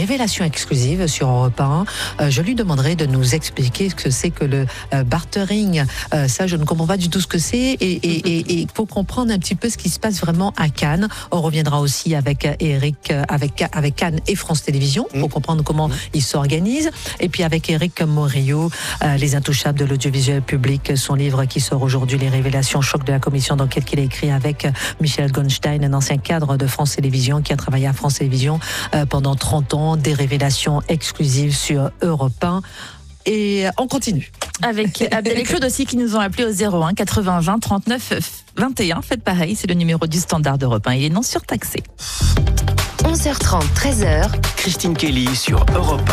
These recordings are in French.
révélations exclusives sur Europe 1. Je lui demanderai de nous expliquer ce que c'est que le bartering. Ça, je ne comprends pas du tout ce que c'est. Et pour comprendre un petit peu ce qui se passe vraiment à Cannes, on reviendra aussi avec Eric, avec Cannes et France Télévisions, pour comprendre comment ils s'organisent. Et puis avec Eric Morillo, Les Intouchables de l'audiovisuel public, son livre qui sort aujourd'hui, Les révélations choc de la commission d'enquête qu'il a écrit avec Michel Goldstein, un ancien cadre de France Télévisions qui a travaillé à France Télévisions pendant 30 ans, des révélations exclusives sur Europe 1. Et on continue. Avec Abdel et Claude aussi qui nous ont appelés au 01 80 20 39 21. Faites pareil, c'est le numéro du standard d'Europe 1. Il est non surtaxé. 11h30, 13h. Christine Kelly sur Europe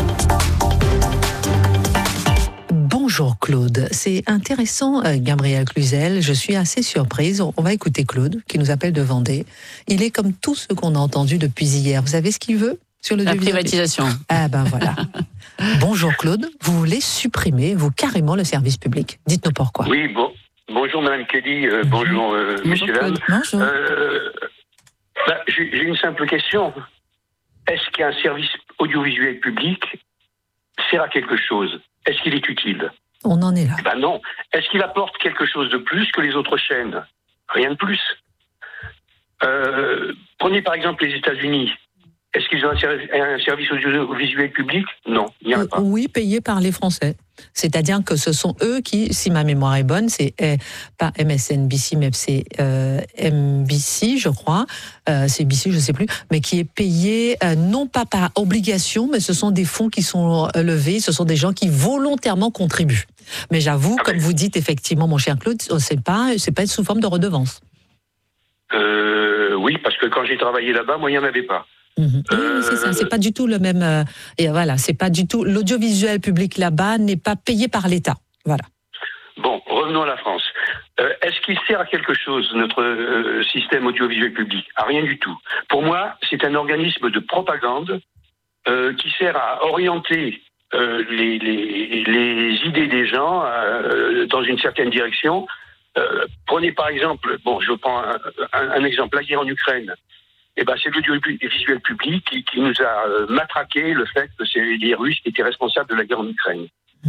1. Bonjour Claude, c'est intéressant Gabriel Cluzel, je suis assez surprise. On va écouter Claude qui nous appelle de Vendée. Il est comme tout ce qu'on a entendu depuis hier. Vous savez ce qu'il veut sur le la privatisation. Ah ben voilà. Bonjour Claude, vous voulez supprimer, vous, carrément le service public. Dites-nous pourquoi. Oui, bonjour Madame Kelly, bonjour Messieurs dames. Bonjour. J'ai une simple question. Est-ce qu'un service audiovisuel public sert à quelque chose? Est-ce qu'il est utile? On en est là. Ben non. Est-ce qu'il apporte quelque chose de plus que les autres chaînes? Rien de plus. Prenez par exemple les États-Unis. Est-ce qu'ils ont un service audiovisuel public? Non, il n'y en a pas. Oui, payé par les Français. C'est-à-dire que ce sont eux qui, si ma mémoire est bonne, c'est pas MSNBC, mais c'est MBC, je crois, c'est BC, je ne sais plus, mais qui est payé non pas par obligation, mais ce sont des fonds qui sont levés, ce sont des gens qui volontairement contribuent. Mais j'avoue, comme vous dites effectivement, mon cher Claude, c'est pas sous forme de redevance. Oui, parce que quand j'ai travaillé là-bas, moi, il n'y en avait pas. Oui, c'est ça. C'est pas du tout le même. Et voilà, c'est pas du tout. L'audiovisuel public là-bas n'est pas payé par l'État. Voilà. Bon, revenons à la France. Est-ce qu'il sert à quelque chose, notre système audiovisuel public? À rien du tout. Pour moi, c'est un organisme de propagande qui sert à orienter les idées des gens dans une certaine direction. Prenez par exemple, je prends un exemple, la guerre en Ukraine. Eh ben, c'est l'audiovisuel public qui nous a matraqué le fait que c'est les Russes qui étaient responsables de la guerre en Ukraine.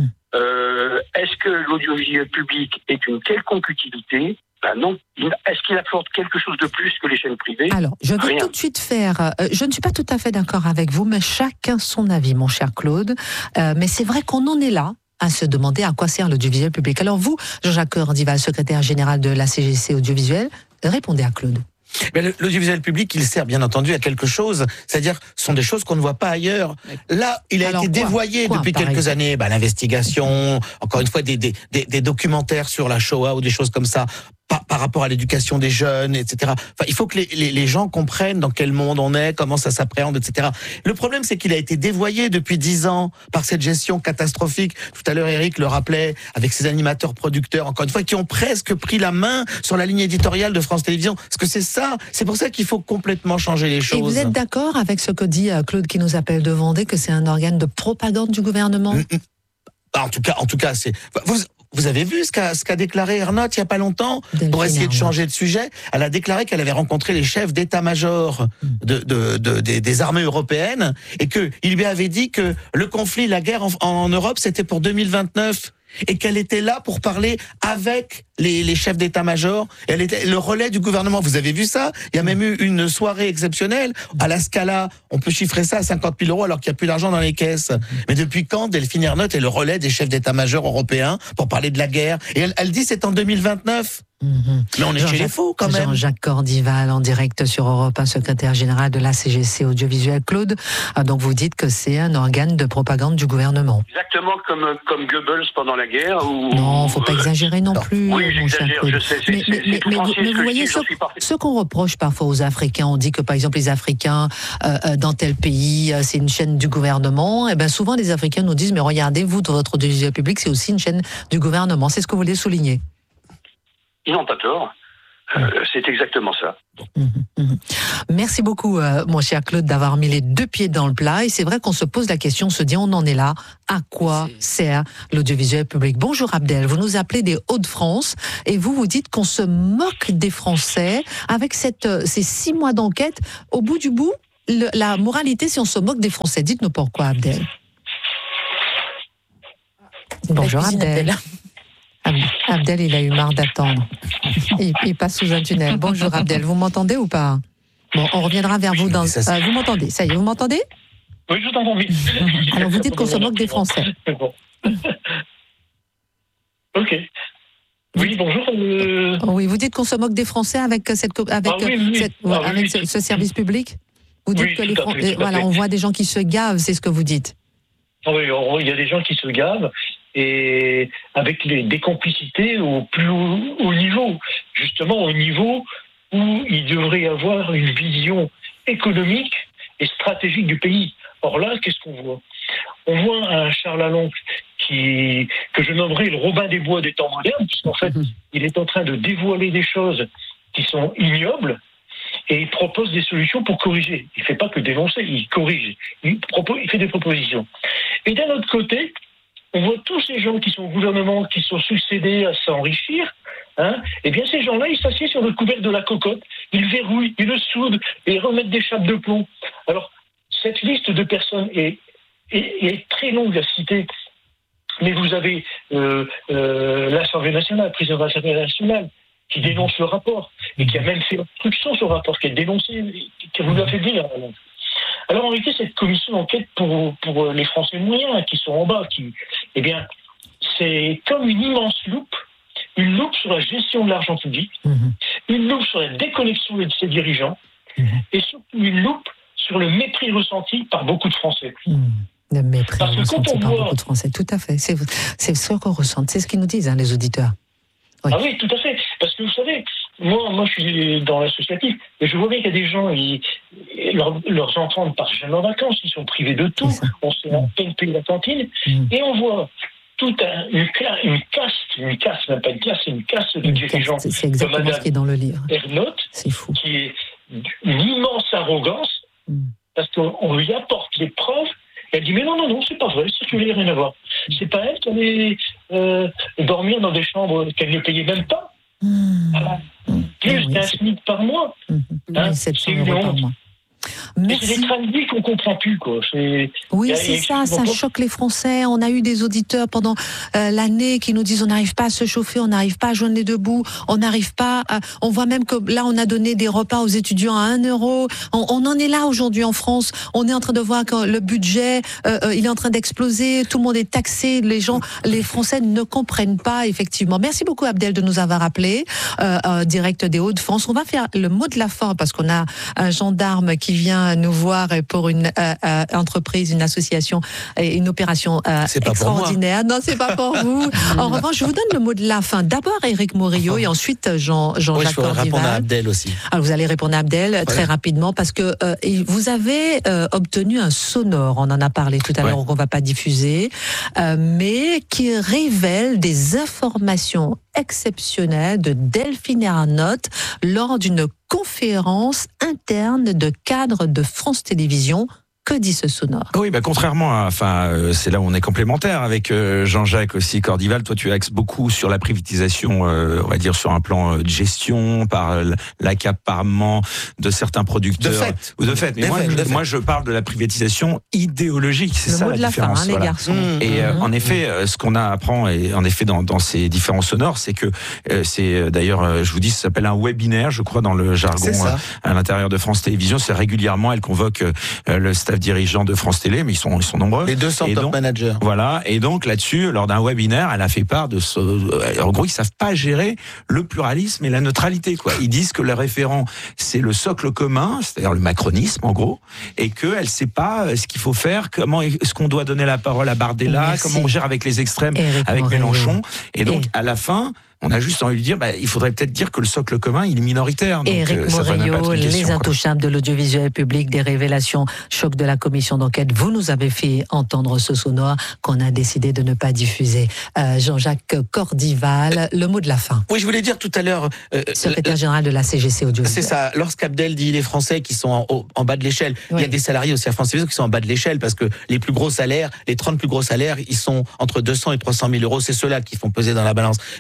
Est-ce que l'audiovisuel public est une quelconque utilité? Ben non. Est-ce qu'il apporte quelque chose de plus que les chaînes privées? Alors, je vais tout de suite faire... je ne suis pas tout à fait d'accord avec vous, mais chacun son avis, mon cher Claude. Mais c'est vrai qu'on en est là à se demander à quoi sert l'audiovisuel public. Alors vous, Jean-Jacques Cordival, secrétaire général de la CGC Audiovisuel, répondez à Claude. Mais l'audiovisuel public, il sert bien entendu à quelque chose, c'est-à-dire ce sont des choses qu'on ne voit pas ailleurs. Là, il a été dévoyé depuis quelques années. L'investigation, encore une fois, des documentaires sur la Shoah ou des choses comme ça, par rapport à l'éducation des jeunes, etc. Enfin, il faut que les gens comprennent dans quel monde on est, comment ça s'appréhende, etc. Le problème, c'est qu'il a été dévoyé depuis 10 ans par cette gestion catastrophique. Tout à l'heure, Eric le rappelait, avec ses animateurs producteurs, encore une fois, qui ont presque pris la main sur la ligne éditoriale de France Télévisions. Parce que c'est ça, c'est pour ça qu'il faut complètement changer les choses. Et vous êtes d'accord avec ce que dit Claude qui nous appelle de Vendée, que c'est un organe de propagande du gouvernement? En tout cas, c'est... Vous avez vu ce qu'a déclaré Ernotte il y a pas longtemps pour essayer de changer de sujet? Elle a déclaré qu'elle avait rencontré les chefs d'état-major des armées européennes et qu'il lui avait dit que le conflit, la guerre en Europe, c'était pour 2029 et qu'elle était là pour parler avec les chefs d'état-major. Elle était le relais du gouvernement. Vous avez vu ça? Il y a même eu une soirée exceptionnelle. À la Scala, on peut chiffrer ça à 50 000 € alors qu'il n'y a plus d'argent dans les caisses. Mais depuis quand Delphine Ernotte est le relais des chefs d'état-major européens pour parler de la guerre? Et elle dit c'est en 2029. Mais on est chez les fous quand même. Jean-Jacques Cordival en direct sur Europe 1, secrétaire général de la CGC Audiovisuel. Claude, donc vous dites que c'est un organe de propagande du gouvernement. Exactement comme Goebbels pendant la guerre. Non, faut pas exagérer non plus. Oui, j'exagère, je sais. Mais vous voyez, ce qu'on reproche parfois aux Africains, on dit que par exemple les Africains dans tel pays, c'est une chaîne du gouvernement. Et bien souvent les Africains nous disent, mais regardez, vous, dans votre audiovisuel public, c'est aussi une chaîne du gouvernement. C'est ce que vous voulez souligner? Ils n'ont pas tort. C'est exactement ça. Merci beaucoup, mon cher Claude, d'avoir mis les deux pieds dans le plat. Et c'est vrai qu'on se pose la question, on se dit, on en est là. À quoi sert l'audiovisuel public? Bonjour Abdel, vous nous appelez des Hauts-de-France et vous dites qu'on se moque des Français avec ces 6 mois d'enquête. Au bout du bout, la moralité si on se moque des Français? Dites-nous pourquoi, Abdel. Bonjour, Abdel. Abdel, il a eu marre d'attendre. Il passe sous un tunnel. Bonjour, Abdel. Vous m'entendez ou pas? Bon, on reviendra vers vous dans... vous m'entendez? Ça y est, vous m'entendez? Oui, je t'entends bien. Alors, vous dites qu'on se moque des Français. Bon. Ok. Oui, bonjour. Oui, vous dites qu'on se moque des Français avec ce service public? Vous dites que les Français... Voilà, on voit des gens qui se gavent, c'est ce que vous dites. Oui, il y a des gens qui se gavent, et avec des complicités au plus haut niveau. Justement, au niveau où il devrait y avoir une vision économique et stratégique du pays. Or là, qu'est-ce qu'on voit? On voit un Charles Lalonde que je nommerai le Robin des Bois des temps modernes, puisqu'en fait, il est en train de dévoiler des choses qui sont ignobles, et il propose des solutions pour corriger. Il ne fait pas que dénoncer, il corrige. Il fait des propositions. Et d'un autre côté, on voit tous ces gens qui sont au gouvernement, qui sont succédés à s'enrichir, et bien ces gens-là, ils s'assiedent sur le couvercle de la cocotte, ils verrouillent, ils le soudent, et ils remettent des chapes de plomb. Alors, cette liste de personnes est très longue à citer, mais vous avez l'Assemblée nationale, le président de l'Assemblée nationale, qui dénonce le rapport, et qui a même fait obstruction sur le rapport, qui a dénoncé, qui a voulu affaiblir. Alors en réalité, cette commission d'enquête pour les Français moyens qui sont en bas, c'est comme une immense loupe, une loupe sur la gestion de l'argent public, une loupe sur la déconnexion de ses dirigeants, et surtout une loupe sur le mépris ressenti par beaucoup de Français. Le mépris ressenti par beaucoup de Français, tout à fait. C'est ce qu'on ressent, c'est ce qu'ils nous disent, les auditeurs. Oui. Ah oui, tout à fait. Parce que vous savez, moi je suis dans l'associatif, et je vois bien qu'il y a des gens, leurs enfants ne partent jamais en vacances, ils sont privés de tout, on se fait à peine payer la cantine, et on voit toute une caste de dirigeants. C'est exactement ce qui est dans le livre. Ernotte, c'est fou. Qui est une immense arrogance, parce qu'on lui apporte les preuves. Elle dit, mais non, c'est pas vrai, ça, tu n'as rien à voir. C'est pas elle qui allait dormir dans des chambres qu'elle ne payait même pas. Plus d'un SMIC par mois. 700 € par mois. Mais c'est des trains de vie qu'on ne comprend plus, quoi. Oui, c'est ça choque les Français. On a eu des auditeurs pendant l'année qui nous disent on n'arrive pas à se chauffer, on n'arrive pas à joindre les deux bouts, on n'arrive pas à... On voit même que là, on a donné des repas aux étudiants à 1 €. On en est là aujourd'hui en France. On est en train de voir que le budget, il est en train d'exploser, tout le monde est taxé, les Français ne comprennent pas, effectivement. Merci beaucoup, Abdel, de nous avoir appelé, direct des Hauts-de-France. On va faire le mot de la fin, parce qu'on a un gendarme qui vient nous voir pour une entreprise, une association et une opération extraordinaire. Non, c'est pas pour vous. En revanche, je vous donne le mot de la fin. D'abord Éric Morillo et ensuite Jean-Jacques Cordival. Je vais répondre à Abdel aussi. Alors vous allez répondre à Abdel très rapidement, parce que vous avez obtenu un sonore, on en a parlé tout à l'heure, qu'on va pas diffuser, mais qui révèle des informations exceptionnelles de Delphine Ernotte lors d'une conférence interne de cadres de France Télévisions. Que dit ce sonore? Oui, contrairement c'est là où on est complémentaire avec Jean-Jacques aussi Cordival. Toi, tu axes beaucoup sur la privatisation, on va dire sur un plan de gestion, par l'accaparement de certains producteurs. De fait. Mais moi, je parle de la privatisation idéologique. C'est ça la différence. Les garçons. Et en effet, ce qu'on apprend, et en effet dans ces différents sonores, c'est que c'est d'ailleurs, je vous dis, ça s'appelle un webinaire, je crois, dans le jargon à l'intérieur de France Télévisions. C'est régulièrement, elle convoque le staff dirigeants de France Télé, mais ils sont nombreux. Les 200 top managers. Voilà. Et donc là-dessus, lors d'un webinaire, elle a fait part de en gros, ils savent pas gérer le pluralisme et la neutralité, quoi. Ils disent que le référent, c'est le socle commun, c'est-à-dire le macronisme, en gros, et qu'elle sait pas ce qu'il faut faire, comment est-ce qu'on doit donner la parole à Bardella, comment on gère avec les extrêmes, avec Mélenchon. Et donc, à la fin, on a juste envie de dire, il faudrait peut-être dire que le socle commun, il est minoritaire. Donc, Éric Morillo, les intouchables de l'audiovisuel public, des révélations, choc de la commission d'enquête. Vous nous avez fait entendre ce sonore qu'on a décidé de ne pas diffuser. Jean-Jacques Cordival, le mot de la fin. Oui, je voulais dire tout à l'heure... secrétaire général de la CGC Audiovisuel. C'est ça. Lorsqu'Abdel dit les Français qui sont en bas de l'échelle, il y a des salariés aussi à France Télévisions qui sont en bas de l'échelle, parce que les plus gros salaires, les 30 plus gros salaires, ils sont entre 200 et 300 000 €. C'est ceux-là qui font peser dans la balance. Mais ce qu'il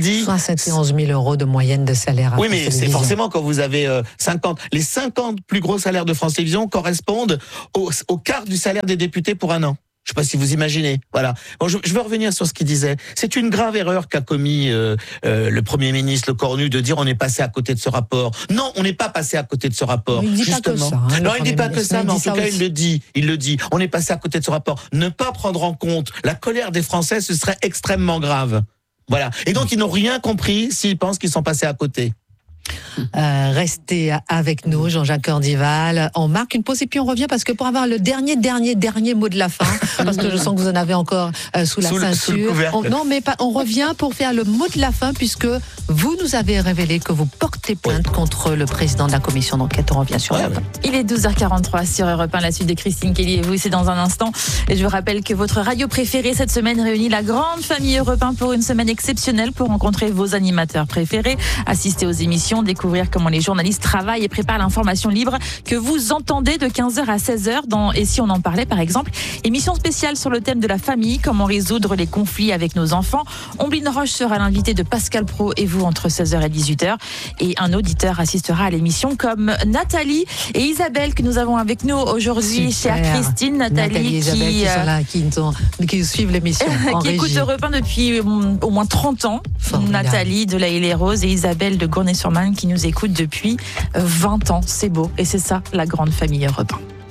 dit... 71 000 euros de moyenne de salaire. Oui, mais c'est forcément quand vous avez 50... Les 50 plus gros salaires de France Télévisions correspondent au quart du salaire des députés pour un an. Je ne sais pas si vous imaginez. Voilà. Bon, je veux revenir sur ce qu'il disait. C'est une grave erreur qu'a commis le Premier ministre, le Cornu, de dire on est passé à côté de ce rapport. Non, on n'est pas passé à côté de ce rapport. Il dit justement. Pas que ça, non, il dit pas que ça, mais en tout cas, il le dit. On est passé à côté de ce rapport. Ne pas prendre en compte la colère des Français, ce serait extrêmement grave. Voilà. Et donc, ils n'ont rien compris s'ils pensent qu'ils sont passés à côté. Restez avec nous, Jean-Jacques Cordival. On marque une pause et puis on revient parce que pour avoir le dernier mot de la fin, parce que je sens que vous en avez encore sous la ceinture. On revient pour faire le mot de la fin puisque vous nous avez révélé que vous portez plainte contre le président de la commission d'enquête. On revient sur Europe 1. Il est 12h43 sur Europe 1, la suite de Christine Kelly et vous, c'est dans un instant. Et je vous rappelle que votre radio préférée cette semaine réunit la grande famille Europe 1 pour une semaine exceptionnelle pour rencontrer vos animateurs préférés, assister aux émissions, découvrir comment les journalistes travaillent et préparent l'information libre que vous entendez de 15h à 16h dans Et si on en parlait par exemple, émission spéciale sur le thème de la famille, comment résoudre les conflits avec nos enfants. Omblin Roche sera l'invité de Pascal Praud et vous entre 16h et 18h et un auditeur assistera à l'émission comme Nathalie et Isabelle que nous avons avec nous aujourd'hui. Chère Christine, Nathalie et Isabelle qui sont là, qui suivent l'émission qui écoute Europe 1 depuis au moins 30 ans. Formidable. Nathalie de La Haye les Roses et Isabelle de Gournay-sur-Marne qui nous écoute depuis 20 ans. C'est beau. Et c'est ça, la grande famille Europe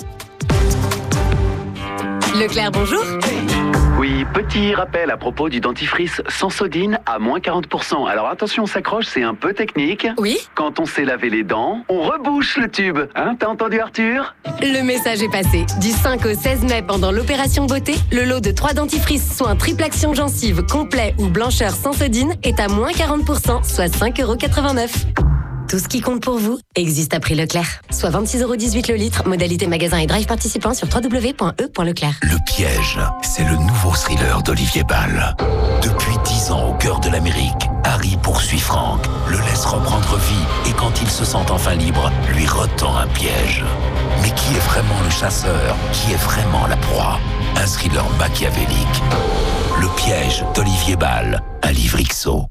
1. Leclerc, bonjour. Oui, petit rappel à propos du dentifrice Sensodine à moins 40%. Alors attention, on s'accroche, c'est un peu technique. Oui. Quand on s'est lavé les dents, on rebouche le tube. Hein, t'as entendu Arthur ? Le message est passé. Du 5 au 16 mai, pendant l'opération beauté, le lot de 3 dentifrices, soins triple action gencive, complet ou blancheur Sensodine est à moins 40%, soit 5,89 €. Tout ce qui compte pour vous existe à prix Leclerc. Soit 26,18 € le litre. Modalité magasin et drive participant sur www.e.leclerc. Le piège, c'est le nouveau thriller d'Olivier Bal. Depuis 10 ans au cœur de l'Amérique, Harry poursuit Frank, le laisse reprendre vie et quand il se sent enfin libre, lui retend un piège. Mais qui est vraiment le chasseur ? Qui est vraiment la proie ? Un thriller machiavélique. Le piège d'Olivier Bal, un livre XO.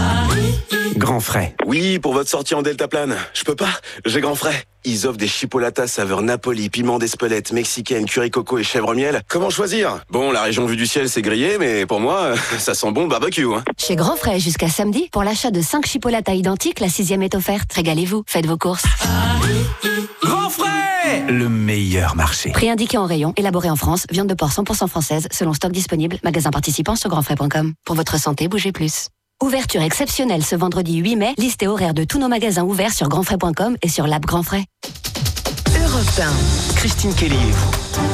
Grand frais. Oui, pour votre sortie en deltaplane. Je peux pas, j'ai grand frais. Ils offrent des chipolatas saveur Napoli, piment d'Espelette, mexicaine, curry coco et chèvre miel. Comment choisir ? Bon, la région vue du ciel, c'est grillé, mais pour moi, ça sent bon le barbecue. Hein. Chez Grand Frais, jusqu'à samedi, pour l'achat de 5 chipolatas identiques, la 6e est offerte. Régalez-vous, faites vos courses. Grand frais ! Le meilleur marché. Prix indiqué en rayon, élaboré en France, viande de porc 100% française, selon stock disponible, magasin participant sur grandfrais.com. Pour votre santé, bougez plus. Ouverture exceptionnelle ce vendredi 8 mai, liste et horaire de tous nos magasins ouverts sur grandfrais.com et sur l'app Grand Frais. Europe 1. Christine Kelly et vous.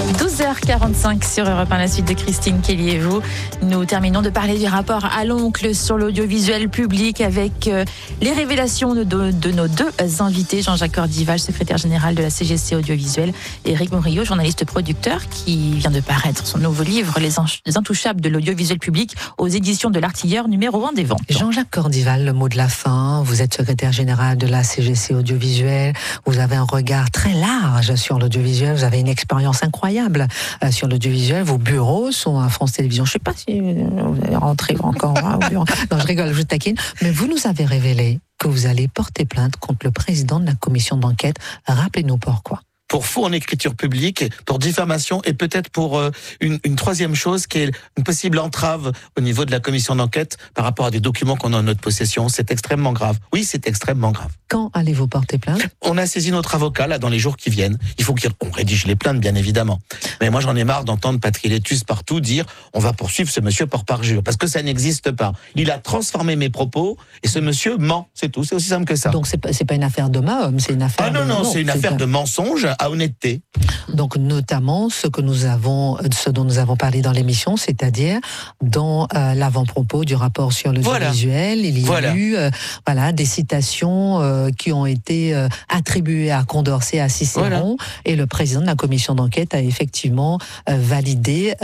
12h45 sur Europe 1, la suite de Christine Kelly et vous. Nous terminons de parler du rapport à l'oncle sur l'audiovisuel public avec les révélations de nos deux invités, Jean-Jacques Cordival, secrétaire général de la CGC Audiovisuel, et Éric Morillo, journaliste producteur, qui vient de paraître son nouveau livre, Les Intouchables de l'audiovisuel public, aux éditions de l'Artilleur, numéro 1 des ventes. Jean-Jacques Cordival, le mot de la fin. Vous êtes secrétaire général de la CGC Audiovisuel. Vous avez un regard très large sur l'audiovisuel. Vous avez une expérience incroyable sur l'audiovisuel. Vos bureaux sont à France Télévisions. Je ne sais pas si vous allez rentrer encore au bureau. Non, je rigole, je taquine. Mais vous nous avez révélé que vous allez porter plainte contre le président de la commission d'enquête. Rappelez-nous pourquoi. Pour faux en écriture publique, pour diffamation et peut-être pour une troisième chose qui est une possible entrave au niveau de la commission d'enquête par rapport à des documents qu'on a en notre possession. C'est extrêmement grave. Oui, c'est extrêmement grave. Quand allez-vous porter plainte ? On a saisi notre avocat là dans les jours qui viennent. Il faut qu'on rédige les plaintes, bien évidemment. Mais moi, j'en ai marre d'entendre Patrick Létus partout dire on va poursuivre ce monsieur pour parjure parce que ça n'existe pas. Il a transformé mes propos et ce monsieur ment. C'est tout. C'est aussi simple que ça. Donc c'est pas une affaire d'homme à homme, c'est une affaire. Ah non, c'est une affaire de mensonge à honnêteté. Donc notamment ce dont nous avons parlé dans l'émission, c'est-à-dire dans l'avant-propos du rapport sur l'audiovisuel, il y a eu des citations qui ont été attribuées à Condorcet, à Cicéron, et le président de la commission d'enquête a effectivement validé,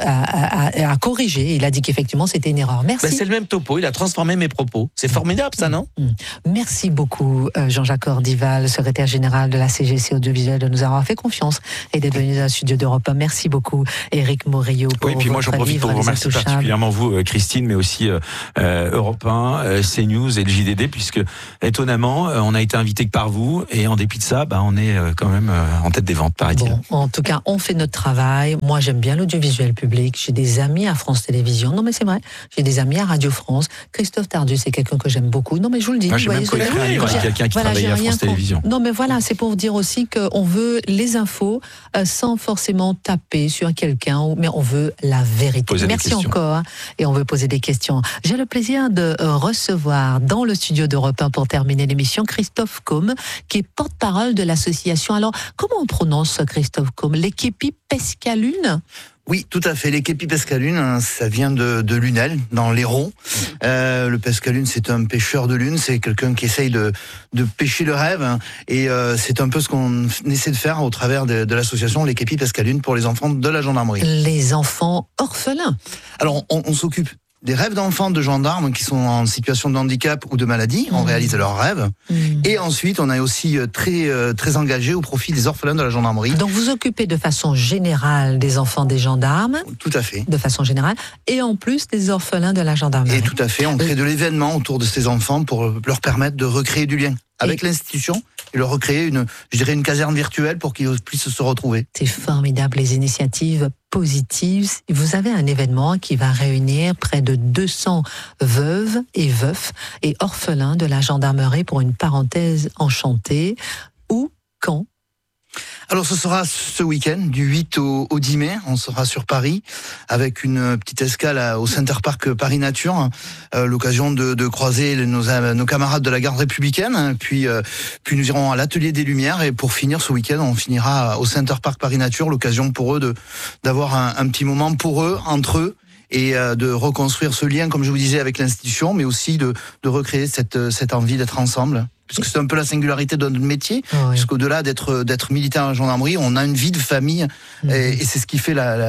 a corrigé. Il a dit qu'effectivement c'était une erreur. Merci. C'est le même topo. Il a transformé mes propos. C'est formidable, ça, non ? Merci beaucoup, Jean-Jacques Cordival, secrétaire général de la CGC Audiovisuel, de nous avoir fait confiance et d'être venu dans le studio d'Europe 1. Merci beaucoup, Éric Morillo. Oui, puis moi j'en profite pour vous remercier particulièrement vous, Christine, mais aussi Europe 1, CNews et le JDD, puisque étonnamment, on a été invité que par vous, et en dépit de ça, on est quand même en tête des ventes, paraît-il. Bon, en tout cas, on fait notre travail. Moi, j'aime bien l'audiovisuel public. J'ai des amis à France Télévisions. Non, mais c'est vrai. J'ai des amis à Radio France. Christophe Tardu, c'est quelqu'un que j'aime beaucoup. Non, mais je vous le dis. Moi, j'ai même coécrit un livre avec quelqu'un qui travaillait à France Télévisions. Non, mais voilà, c'est pour dire aussi qu'on veut les infos sans forcément taper sur quelqu'un, mais on veut la vérité. Merci encore. Et on veut poser des questions. J'ai le plaisir de recevoir dans le studio d'Europe 1 pour terminer l'émission Christophe Combe, qui est porte-parole de l'association. Alors, comment on prononce Christophe Combe? L'Éképi Pescalune? Oui, tout à fait. L'Éképi Pescalune, ça vient de Lunel, dans l'Hérault. Le pescalune, c'est un pêcheur de lune, c'est quelqu'un qui essaye de pêcher le rêve. Et c'est un peu ce qu'on essaie de faire au travers de l'association L'Éképi Pescalune pour les enfants de la gendarmerie. Les enfants orphelins. Alors, on s'occupe des rêves d'enfants de gendarmes qui sont en situation de handicap ou de maladie. On réalise leurs rêves. Et ensuite, on est aussi très engagé au profit des orphelins de la gendarmerie. Donc, vous occupez de façon générale des enfants des gendarmes. Tout à fait. De façon générale. Et en plus, des orphelins de la gendarmerie. Et tout à fait. On crée de l'événement autour de ces enfants pour leur permettre de recréer du lien avec l'institution et leur recréer une caserne virtuelle pour qu'ils puissent se retrouver. C'est formidable, les initiatives positives. Vous avez un événement qui va réunir près de 200 veuves et veufs et orphelins de la gendarmerie pour une parenthèse enchantée. Où, quand ? Alors ce sera ce week-end, du 8 au 10 mai, on sera sur Paris avec une petite escale au Center Parc Paris Nature, l'occasion de croiser nos camarades de la garde républicaine, puis nous irons à l'Atelier des Lumières et pour finir ce week-end, on finira au Center Parc Paris Nature, l'occasion pour eux d'avoir un petit moment pour eux, entre eux, et de reconstruire ce lien, comme je vous disais, avec l'institution, mais aussi de recréer cette envie d'être ensemble. Parce que c'est un peu la singularité de notre métier, parce qu'au-delà d'être militaire à la gendarmerie, on a une vie de famille, et c'est ce qui fait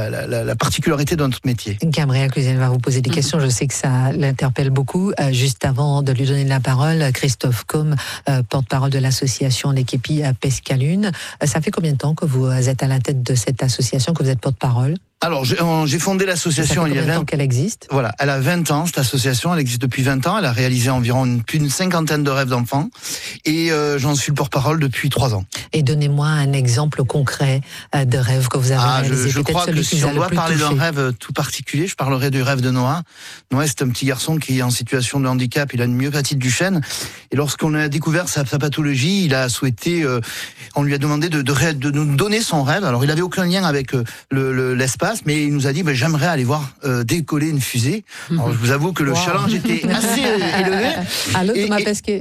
la particularité de notre métier. Gabriel Cluzel va vous poser des questions, je sais que ça l'interpelle beaucoup. Juste avant de lui donner la parole, Christophe Combe, porte-parole de l'association L'Éképi Pescalune. Ça fait combien de temps que vous êtes à la tête de cette association, que vous êtes porte-parole ? Alors, j'ai fondé l'association il y a 20 ans qu'elle existe. Voilà, elle a 20 ans, cette association, elle existe depuis 20 ans, elle a réalisé environ plus d'une cinquantaine de rêves d'enfants, et j'en suis le porte-parole depuis 3 ans. Et donnez-moi un exemple concret de rêve que vous avez réalisé. Je crois que si on doit parler d'un rêve tout particulier, je parlerai du rêve de Noah. Noah, c'est un petit garçon qui est en situation de handicap, il a une myopathie de Duchenne, et lorsqu'on a découvert sa pathologie, il a souhaité, on lui a demandé de nous donner son rêve. Alors, il avait aucun lien avec l'espace, mais il nous a dit j'aimerais aller voir décoller une fusée. Alors je vous avoue que le challenge était assez élevé. Allô, Thomas Pesquet.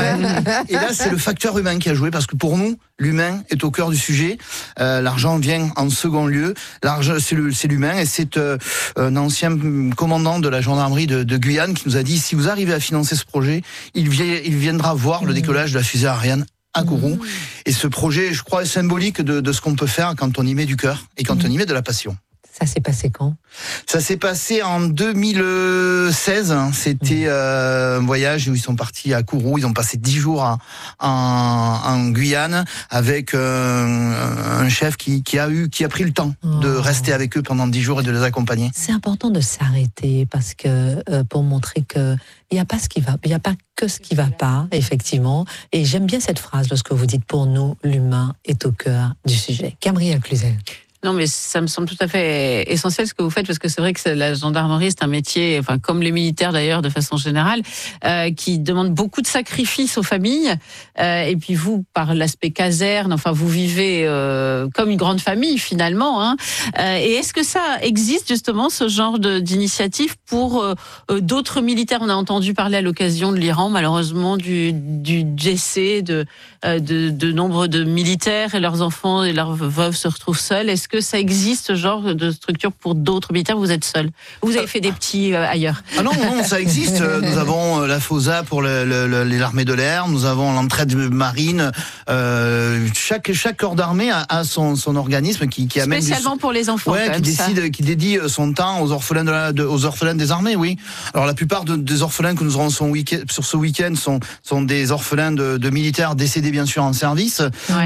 Et là c'est le facteur humain qui a joué, parce que pour nous l'humain est au cœur du sujet. L'argent vient en second lieu. L'argent c'est l'humain, et c'est un ancien commandant de la gendarmerie de Guyane qui nous a dit si vous arrivez à financer ce projet, il viendra voir le décollage de la fusée Ariane à Kourou. Et ce projet, je crois, est symbolique de ce qu'on peut faire quand on y met du cœur et quand on y met de la passion. Ça s'est passé quand ? Ça s'est passé en 2016. C'était un voyage où ils sont partis à Kourou. Ils ont passé 10 jours en Guyane avec un chef qui a pris le temps de rester avec eux pendant 10 jours et de les accompagner. C'est important de s'arrêter parce que pour montrer que il n'y a pas ce qui va, il n'y a pas que ce qui va pas, effectivement. Et j'aime bien cette phrase lorsque vous dites pour nous, l'humain est au cœur du sujet. Gabriel Cluzel. Non, mais ça me semble tout à fait essentiel ce que vous faites, parce que c'est vrai que la gendarmerie, c'est un métier, enfin comme les militaires d'ailleurs de façon générale, qui demande beaucoup de sacrifices aux familles. Et puis vous, par l'aspect caserne, enfin vous vivez comme une grande famille finalement. Hein. Et est-ce que ça existe justement ce genre d'initiative pour d'autres militaires ? On a entendu parler à l'occasion de l'Iran, malheureusement, du décès de nombre de militaires et leurs enfants et leurs veuves se retrouvent seuls. Est-ce est-ce que ça existe, ce genre de structure pour d'autres militaires? Vous êtes seul? Vous avez fait des petits ailleurs? Ah non, ça existe. Nous avons la FOSA pour l'armée de l'air, nous avons l'entraide marine. Chaque corps d'armée a son organisme qui amène spécialement pour les enfants. Qui dédie son temps aux orphelins aux orphelins des armées. Oui. Alors la plupart des orphelins que nous aurons sur ce week-end sont des orphelins de militaires décédés bien sûr en service.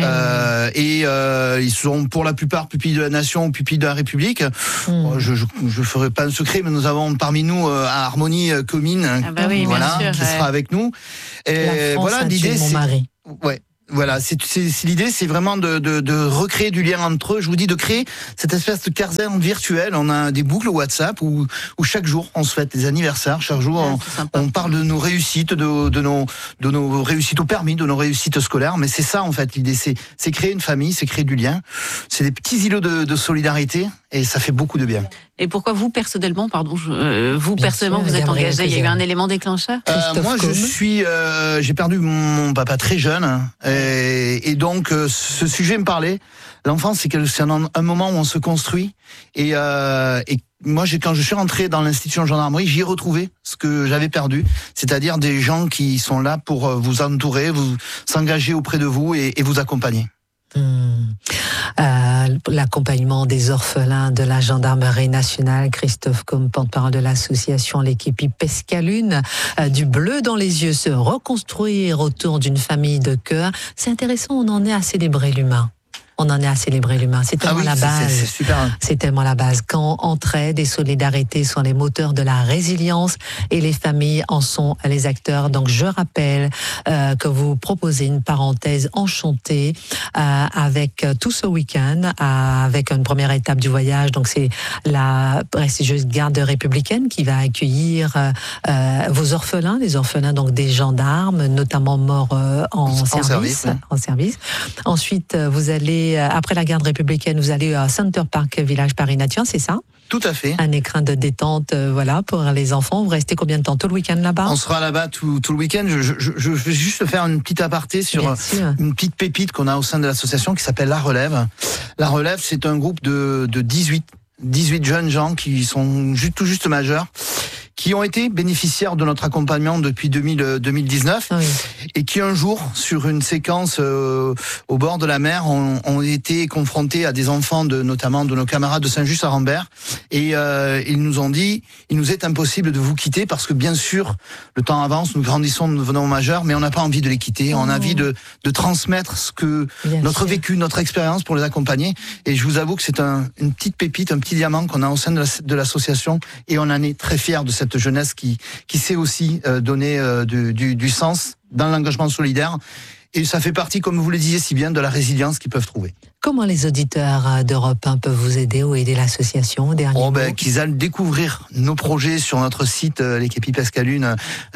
Ils sont pour la plupart pupilles de la nation ou pupilles de la République. Je ferai pas un secret, mais nous avons parmi nous à Harmonie Comines, qui sera avec nous. Et voilà, l'idée, c'est Voilà, l'idée, c'est vraiment de recréer du lien entre eux. Je vous dis, de créer cette espèce de caserne virtuelle. On a des boucles WhatsApp où chaque jour on se fête des anniversaires. Chaque jour on parle de nos réussites, de nos réussites au permis, de nos réussites scolaires. Mais c'est ça en fait l'idée, c'est créer une famille, c'est créer du lien. C'est des petits îlots de solidarité et ça fait beaucoup de bien. Et pourquoi vous personnellement, vous êtes engagé? Il y a eu un élément déclencheur? Moi, j'ai perdu mon papa très jeune, et donc ce sujet me parlait. L'enfance, c'est un moment où on se construit, et moi, quand je suis rentré dans l'institution de gendarmerie, j'y ai retrouvé ce que j'avais perdu, c'est-à-dire des gens qui sont là pour vous entourer, s'engager auprès de vous et vous accompagner. L'accompagnement des orphelins de la gendarmerie nationale. Christophe Combe, porte-parole de l'association L'équipe Pescalune, du bleu dans les yeux, se reconstruire autour d'une famille de cœur. C'est intéressant, on en est à célébrer l'humain. C'est tellement la base. C'est super. C'est tellement la base. Quand entraide et solidarité sont les moteurs de la résilience et les familles en sont les acteurs. Donc je rappelle que vous proposez une parenthèse enchantée avec tout ce week-end, avec une première étape du voyage. Donc c'est la prestigieuse garde républicaine qui va accueillir vos orphelins, les orphelins donc des gendarmes, notamment morts en service. Ensuite, vous allez après la garde républicaine, vous allez à Center Park, village Paris Nature, c'est ça? Tout à fait. Un écrin de détente, pour les enfants. Vous restez combien de temps? Tout le week-end là-bas? On sera là-bas tout le week-end. Je vais juste faire une petite aparté sur une petite pépite qu'on a au sein de l'association qui s'appelle La Relève. La Relève, c'est un groupe de 18 jeunes gens qui sont tout juste majeurs, qui ont été bénéficiaires de notre accompagnement depuis 2019 et qui un jour, sur une séquence au bord de la mer, ont été confrontés à des enfants notamment de nos camarades de Saint-Just-à-Rambert et ils nous ont dit, il nous est impossible de vous quitter parce que bien sûr, le temps avance, nous grandissons, nous devenons majeurs, mais on n'a pas envie de les quitter, on a envie de transmettre notre vécu, notre expérience pour les accompagner. Et je vous avoue que c'est une petite pépite, un petit diamant qu'on a au sein de l'association et on en est très fiers de cette jeunesse qui sait aussi donner du sens dans l'engagement solidaire. Et ça fait partie, comme vous le disiez si bien, de la résilience qu'ils peuvent trouver. Comment les auditeurs d'Europe 1 peuvent vous aider ou aider l'association? Qu'ils aillent découvrir nos projets sur notre site, l'équipe Pescalune,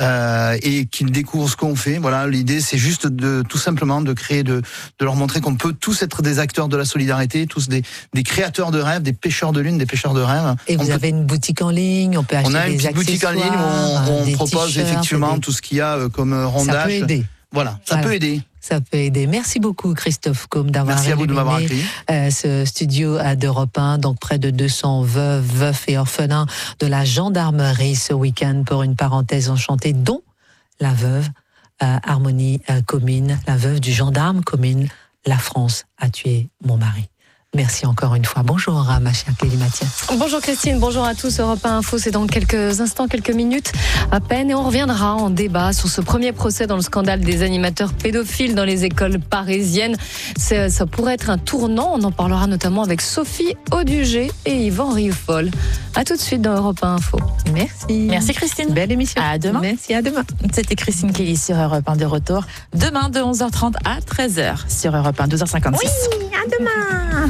et qu'ils découvrent ce qu'on fait. Voilà, l'idée, c'est juste tout simplement de créer, de leur montrer qu'on peut tous être des acteurs de la solidarité, tous des créateurs de rêves, des pêcheurs de lune, des pêcheurs de rêves. Et vous avez une boutique en ligne, on peut acheter des accessoires. On a une petite boutique en ligne où on propose effectivement tout ce qu'il y a comme rondage. Ça peut aider. Voilà, ça peut aider. Ça peut aider. Merci beaucoup Christophe Combe d'avoir accueilli ce studio d'Europe 1, donc près de 200 veufs et orphelins de la gendarmerie ce week-end pour une parenthèse enchantée, dont la veuve Harmonie Comines, la veuve du gendarme Comines. La France a tué mon mari. Merci encore une fois. Bonjour ma chère Clélie Mathias. Bonjour Christine, bonjour à tous. Europe 1 Info, c'est dans quelques instants, quelques minutes à peine. Et on reviendra en débat sur ce premier procès dans le scandale des animateurs pédophiles dans les écoles parisiennes. Ça pourrait être un tournant. On en parlera notamment avec Sophie Audugé et Yvan Rioufol. À tout de suite dans Europe 1 Info. Merci. Merci Christine. Belle émission. À demain. Merci, à demain. C'était Christine Kelly sur Europe 1 de retour. Demain de 11h30 à 13h sur Europe 1, 12h56. Oui, à demain.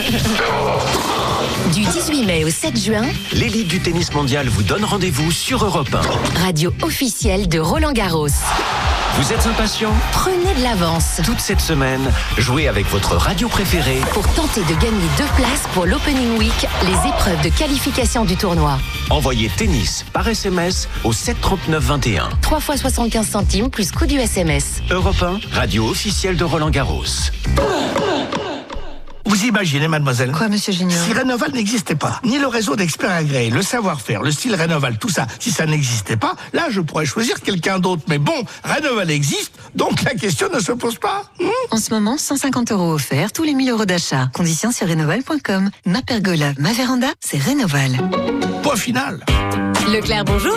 Du 18 mai au 7 juin, l'élite du tennis mondial vous donne rendez-vous sur Europe 1. Radio officielle de Roland-Garros. Vous êtes impatient? Prenez de l'avance. Toute cette semaine, jouez avec votre radio préférée pour tenter de gagner 2 places pour l'Opening Week, les épreuves de qualification du tournoi. Envoyez tennis par SMS au 739 21. 3 fois 75 centimes plus coût du SMS. Europe 1, radio officielle de Roland-Garros. Vous imaginez, mademoiselle? Quoi, monsieur Junior? Si Rénoval n'existait pas, ni le réseau d'experts agréés, le savoir-faire, le style Rénoval, tout ça, si ça n'existait pas, là, je pourrais choisir quelqu'un d'autre. Mais bon, Rénoval existe, donc la question ne se pose pas. En ce moment, 150 € offerts, tous les 1000 € d'achat. Conditions sur Rénoval.com. Ma pergola, ma véranda, c'est Rénoval. Point final. Leclerc, bonjour.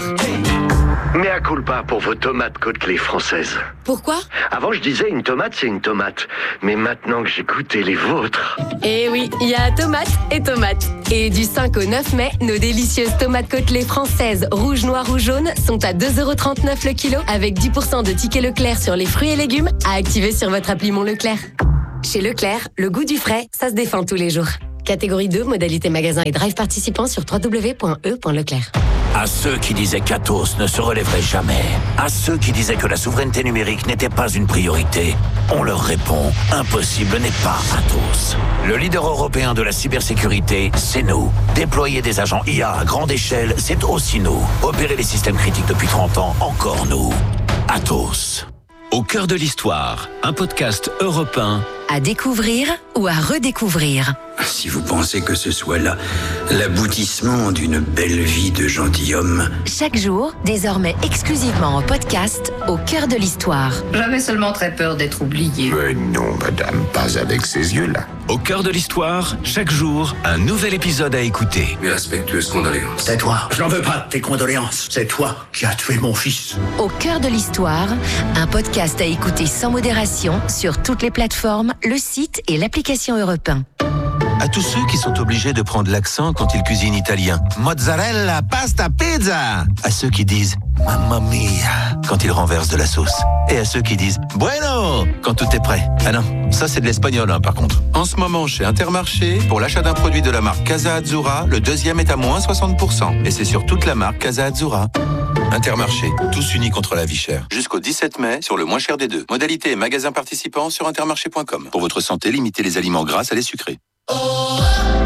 Mea culpa pour vos tomates Côte-Clés françaises. Pourquoi? Avant, je disais une tomate, c'est une tomate. Mais maintenant que j'ai goûté les vôtres... Eh oui, il y a tomates et tomates. Et du 5 au 9 mai, nos délicieuses tomates Côte-Clés françaises, rouges, noires ou jaunes, sont à 2,39 € le kilo, avec 10% de tickets Leclerc sur les fruits et légumes à activer sur votre appli Mon Leclerc. Chez Leclerc, le goût du frais, ça se défend tous les jours. Catégorie 2, modalité magasin et drive participant sur www.e.leclerc. À ceux qui disaient qu'Atos ne se relèverait jamais, à ceux qui disaient que la souveraineté numérique n'était pas une priorité, on leur répond, impossible n'est pas Atos. Le leader européen de la cybersécurité, c'est nous. Déployer des agents IA à grande échelle, c'est aussi nous. Opérer les systèmes critiques depuis 30 ans, encore nous. Atos. Au cœur de l'histoire, un podcast européen. À découvrir ou à redécouvrir. Si vous pensez que ce soit là l'aboutissement d'une belle vie de gentilhomme. Chaque jour, désormais exclusivement en podcast, au cœur de l'histoire. J'avais seulement très peur d'être oublié. Mais non, madame, pas avec ces yeux-là. Au cœur de l'histoire, chaque jour, un nouvel épisode à écouter. Mes respectueuses condoléances. C'est toi, je n'en veux pas de tes condoléances. C'est toi qui as tué mon fils. Au cœur de l'histoire, un podcast à écouter sans modération sur toutes les plateformes, le site et l'application Europe 1. À tous ceux qui sont obligés de prendre l'accent quand ils cuisinent italien. Mozzarella, pasta, pizza. À ceux qui disent mamma mia quand ils renversent de la sauce. Et à ceux qui disent bueno quand tout est prêt. Ah non, ça c'est de l'espagnol par contre. En ce moment chez Intermarché, pour l'achat d'un produit de la marque Casa Azzurra, le deuxième est à moins 60%. Et c'est sur toute la marque Casa Azzurra. Intermarché, tous unis contre la vie chère. Jusqu'au 17 mai, sur le moins cher des deux. Modalité et magasin participants sur intermarché.com. Pour votre santé, limitez les aliments gras à les sucrés. Europe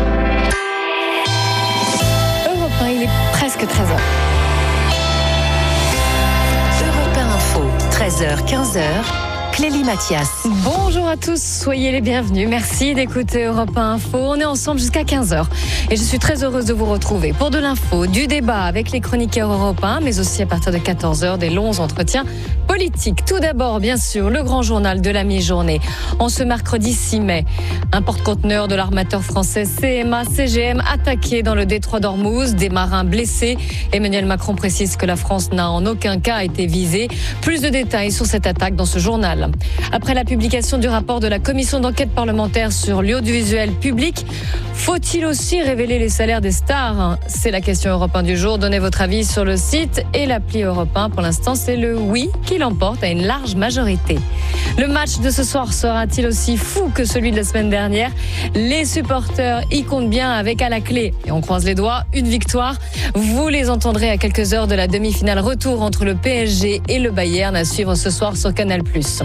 1, il est presque 13h. Europe 1 Info, 13h, 15h. Clélie Mathias. Bonjour à tous, soyez les bienvenus. Merci d'écouter Europe 1 Info. On est ensemble jusqu'à 15h. Et je suis très heureuse de vous retrouver pour de l'info, du débat avec les chroniqueurs européens, mais aussi à partir de 14h, des longs entretiens politiques. Tout d'abord, bien sûr, le grand journal de la mi-journée. En ce mercredi 6 mai, un porte-conteneur de l'armateur français CMA-CGM attaqué dans le détroit d'Ormuz, des marins blessés. Emmanuel Macron précise que la France n'a en aucun cas été visée. Plus de détails sur cette attaque dans ce journal. Après la publication du rapport de la commission d'enquête parlementaire sur l'audiovisuel public, faut-il aussi révéler les salaires des stars? C'est la question Europe 1 du jour. Donnez votre avis sur le site et l'appli Europe 1. Pour l'instant, c'est le oui qui l'emporte à une large majorité. Le match de ce soir sera-t-il aussi fou que celui de la semaine dernière? Les supporters y comptent bien avec à la clé, et on croise les doigts, une victoire. Vous les entendrez à quelques heures de la demi-finale retour entre le PSG et le Bayern à suivre ce soir sur Canal+.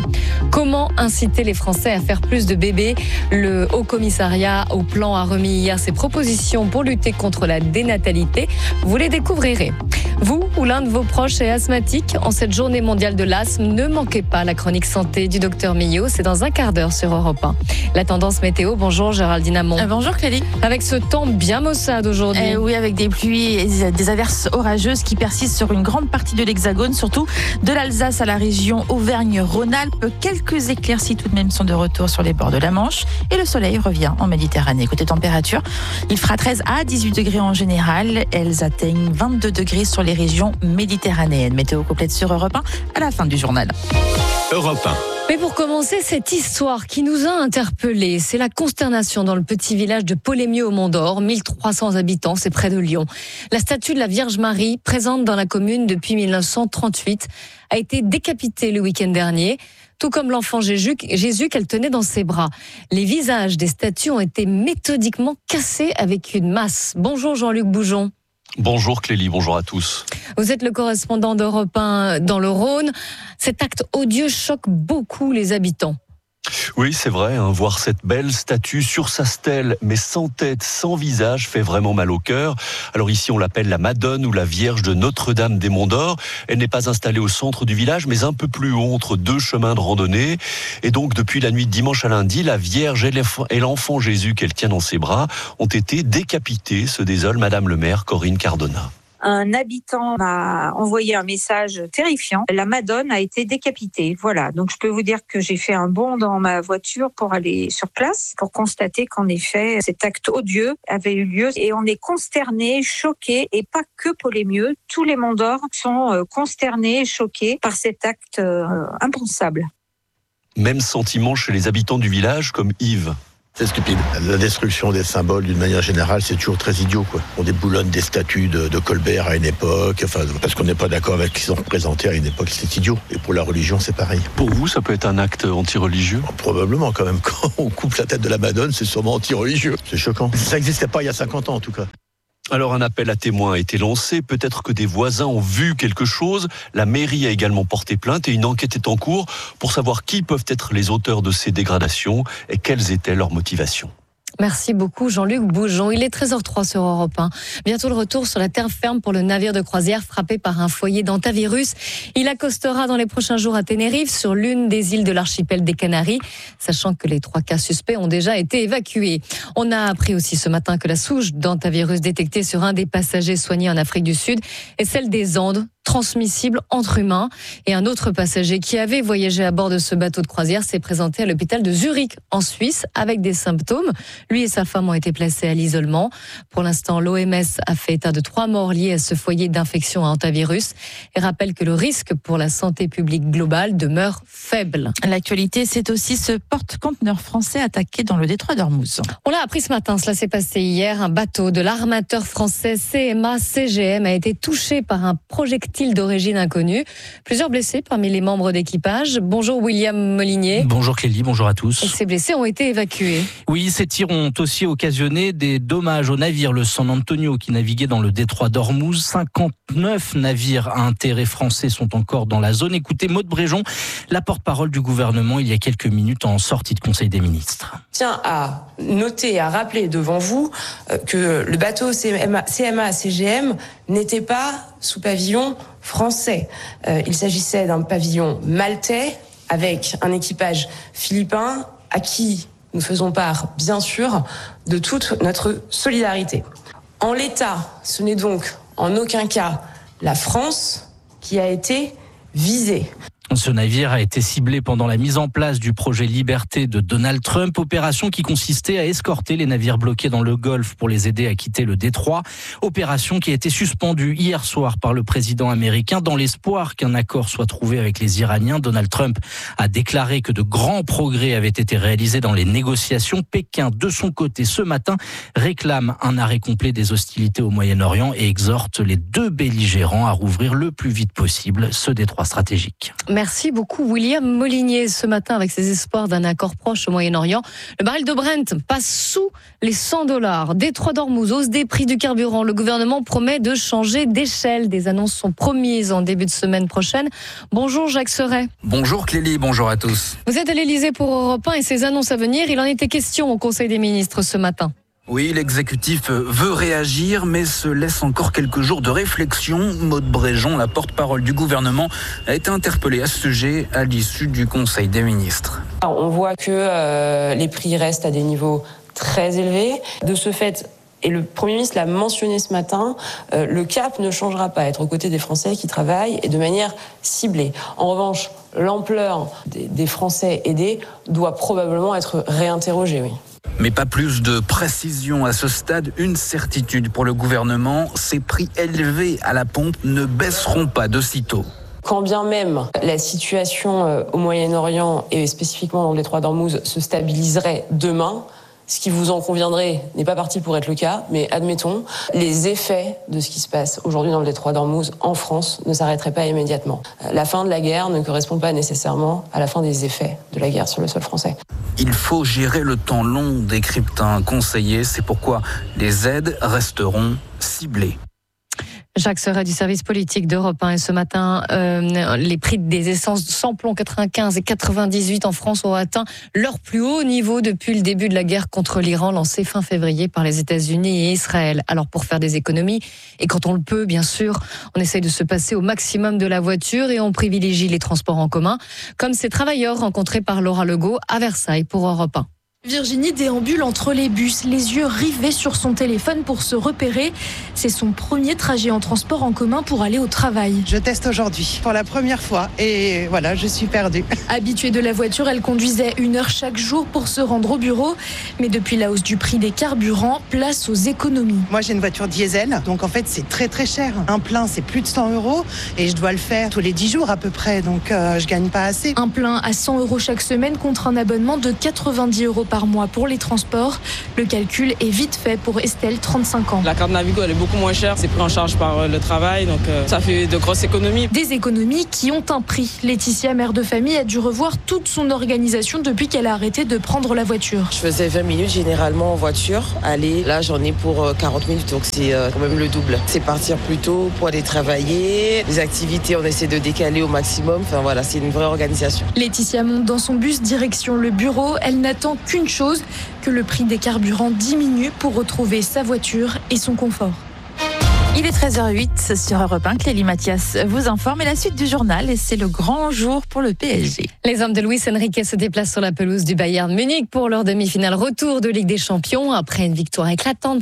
Comment inciter les Français à faire plus de bébés? Le Haut Commissariat au Plan a remis hier ses propositions pour lutter contre la dénatalité. Vous les découvrirez. Vous ou l'un de vos proches est asthmatique, en cette journée mondiale de l'asthme, ne manquez pas la chronique santé du docteur Millot. C'est dans un quart d'heure sur Europe 1. La tendance météo, bonjour Géraldine Amont. Bonjour Clélie. Avec ce temps bien maussade aujourd'hui. Oui, avec des pluies et des averses orageuses qui persistent sur une grande partie de l'Hexagone, surtout de l'Alsace à la région Auvergne-Rhône-Alpes. Quelques éclaircies tout de même sont de retour sur les bords de la Manche et le soleil revient en Méditerranée. Côté température, il fera 13 à 18 degrés en général. Elles atteignent 22 degrés sur les régions méditerranéennes. Météo complète sur Europe 1 à la fin du journal. Europe 1. Mais pour commencer, cette histoire qui nous a interpellés, c'est la consternation dans le petit village de Polémieux au Mont d'Or, 1300 habitants, c'est près de Lyon. La statue de la Vierge Marie, présente dans la commune depuis 1938, a été décapitée le week-end dernier, tout comme l'enfant Jésus qu'elle tenait dans ses bras. Les visages des statues ont été méthodiquement cassés avec une masse. Bonjour Jean-Luc Boujon. Bonjour Clélie, bonjour à tous. Vous êtes le correspondant d'Europe 1 dans le Rhône. Cet acte odieux choque beaucoup les habitants. Oui, c'est vrai, voir cette belle statue sur sa stèle, mais sans tête, sans visage, fait vraiment mal au cœur. Alors ici, on l'appelle la Madone ou la Vierge de Notre-Dame des Monts d'Or. Elle n'est pas installée au centre du village, mais un peu plus haut, entre 2 chemins de randonnée. Et donc, depuis la nuit de dimanche à lundi, la Vierge et l'enfant Jésus qu'elle tient dans ses bras ont été décapités, se désole Madame le maire Corinne Cardona. Un habitant m'a envoyé un message terrifiant. La Madone a été décapitée. Voilà. Donc, je peux vous dire que j'ai fait un bond dans ma voiture pour aller sur place, pour constater qu'en effet, cet acte odieux avait eu lieu. Et on est consternés, choqués, et pas que pour les mieux. Tous les Monts d'Or sont consternés, choqués par cet acte impensable. Même sentiment chez les habitants du village, comme Yves. C'est stupide. La destruction des symboles, d'une manière générale, c'est toujours très idiot, quoi. On déboulonne des statues de Colbert à une époque, parce qu'on n'est pas d'accord avec ce qu'ils ont représenté à une époque, c'est idiot. Et pour la religion, c'est pareil. Pour vous, ça peut être un acte anti-religieux ? Probablement, quand même. Quand on coupe la tête de la Madone, c'est sûrement anti-religieux. C'est choquant. Ça n'existait pas il y a 50 ans, en tout cas. Alors un appel à témoins a été lancé, peut-être que des voisins ont vu quelque chose. La mairie a également porté plainte et une enquête est en cours pour savoir qui peuvent être les auteurs de ces dégradations et quelles étaient leurs motivations. Merci beaucoup Jean-Luc Boujon. Il est 13h03 sur Europe 1. Bientôt le retour sur la terre ferme pour le navire de croisière frappé par un foyer d'hantavirus. Il accostera dans les prochains jours à Tenerife, sur l'une des îles de l'archipel des Canaries, sachant que les 3 cas suspects ont déjà été évacués. On a appris aussi ce matin que la souche d'hantavirus détectée sur un des passagers soignés en Afrique du Sud est celle des Andes, transmissible entre humains. Et un autre passager qui avait voyagé à bord de ce bateau de croisière s'est présenté à l'hôpital de Zurich, en Suisse, avec des symptômes. Lui et sa femme ont été placés à l'isolement. Pour l'instant, l'OMS a fait état de 3 morts liés à ce foyer d'infection à hantavirus et rappelle que le risque pour la santé publique globale demeure faible. L'actualité, c'est aussi ce porte-conteneur français attaqué dans le détroit d'Ormuz. On l'a appris ce matin, cela s'est passé hier. Un bateau de l'armateur français CMA-CGM a été touché par un projectile d'origine inconnue. Plusieurs blessés parmi les membres d'équipage. Bonjour William Molinier. Bonjour Clélie, bonjour à tous. Et ces blessés ont été évacués. Oui, ces tirs ont aussi occasionné des dommages au navire, le San Antonio, qui naviguait dans le détroit d'Ormuz. 59 navires à intérêt français sont encore dans la zone. Écoutez Maude Bréjon, la porte-parole du gouvernement, il y a quelques minutes en sortie de Conseil des ministres. Tiens à noter et à rappeler devant vous que le bateau CMA-CGM n'était pas sous pavillon français. Il s'agissait d'un pavillon maltais avec un équipage philippin à qui nous faisons part, bien sûr, de toute notre solidarité. En l'état, ce n'est donc en aucun cas la France qui a été visée. Ce navire a été ciblé pendant la mise en place du projet Liberté de Donald Trump, opération qui consistait à escorter les navires bloqués dans le Golfe pour les aider à quitter le détroit. Opération qui a été suspendue hier soir par le président américain dans l'espoir qu'un accord soit trouvé avec les Iraniens. Donald Trump a déclaré que de grands progrès avaient été réalisés dans les négociations. Pékin, de son côté, ce matin, réclame un arrêt complet des hostilités au Moyen-Orient et exhorte les 2 belligérants à rouvrir le plus vite possible ce détroit stratégique. Merci beaucoup William Molinier. Ce matin, avec ses espoirs d'un accord proche au Moyen-Orient, le baril de Brent passe sous les $100. Détroit d'Ormuz, hausse des prix du carburant. Le gouvernement promet de changer d'échelle. Des annonces sont promises en début de semaine prochaine. Bonjour Jacques Serret. Bonjour Clélie, bonjour à tous. Vous êtes à l'Élysée pour Europe 1 et ces annonces à venir, il en était question au Conseil des ministres ce matin. Oui, l'exécutif veut réagir, mais se laisse encore quelques jours de réflexion. Maude Bréjon, la porte-parole du gouvernement, a été interpellée à ce sujet à l'issue du Conseil des ministres. On voit que les prix restent à des niveaux très élevés. De ce fait, et le Premier ministre l'a mentionné ce matin, le cap ne changera pas, être aux côtés des Français qui travaillent et de manière ciblée. En revanche, l'ampleur des Français aidés doit probablement être réinterrogée, oui. Mais pas plus de précision à ce stade. Une certitude pour le gouvernement, ces prix élevés à la pompe ne baisseront pas de sitôt. Quand bien même la situation au Moyen-Orient et spécifiquement dans le détroit d'Ormuz se stabiliserait demain, ce qui vous en conviendrait n'est pas parti pour être le cas, mais admettons, les effets de ce qui se passe aujourd'hui dans le détroit d'Ormuz en France ne s'arrêteraient pas immédiatement. La fin de la guerre ne correspond pas nécessairement à la fin des effets de la guerre sur le sol français. Il faut gérer le temps long, décrypte un conseiller. C'est pourquoi les aides resteront ciblées. Jacques Serret du service politique d'Europe 1. Et ce matin, les prix des essences samplon 95 et 98 en France ont atteint leur plus haut niveau depuis le début de la guerre contre l'Iran lancée fin février par les États-Unis et Israël. Alors pour faire des économies, et quand on le peut bien sûr, on essaye de se passer au maximum de la voiture et on privilégie les transports en commun, comme ces travailleurs rencontrés par Laura Legault à Versailles pour Europe 1. Virginie déambule entre les bus, les yeux rivés sur son téléphone pour se repérer. C'est son premier trajet en transport en commun pour aller au travail. Je teste aujourd'hui pour la première fois et voilà, je suis perdue. Habituée de la voiture, elle conduisait 1 heure chaque jour pour se rendre au bureau. Mais depuis la hausse du prix des carburants, place aux économies. Moi j'ai une voiture diesel, donc en fait c'est très très cher. Un plein c'est plus de 100 € et je dois le faire tous les 10 jours à peu près, donc je gagne pas assez. Un plein à 100 € chaque semaine contre un abonnement de 90 € par mois pour les transports. Le calcul est vite fait pour Estelle, 35 ans. La carte Navigo, elle est beaucoup moins chère. C'est pris en charge par le travail, donc ça fait de grosses économies. Des économies qui ont un prix. Laetitia, mère de famille, a dû revoir toute son organisation depuis qu'elle a arrêté de prendre la voiture. Je faisais 20 minutes généralement en voiture. Allez, là j'en ai pour 40 minutes, donc c'est quand même le double. C'est partir plus tôt pour aller travailler. Les activités, on essaie de décaler au maximum. Enfin voilà, c'est une vraie organisation. Laetitia monte dans son bus direction le bureau. Elle n'attend qu'une chose, que le prix des carburants diminue pour retrouver sa voiture et son confort. Il est 13h08 sur Europe 1. Clélie Mathias vous informe et la suite du journal. Et c'est le grand jour pour le PSG. Les hommes de Luis Enrique se déplacent sur la pelouse du Bayern Munich pour leur demi-finale retour de Ligue des Champions. Après une victoire éclatante,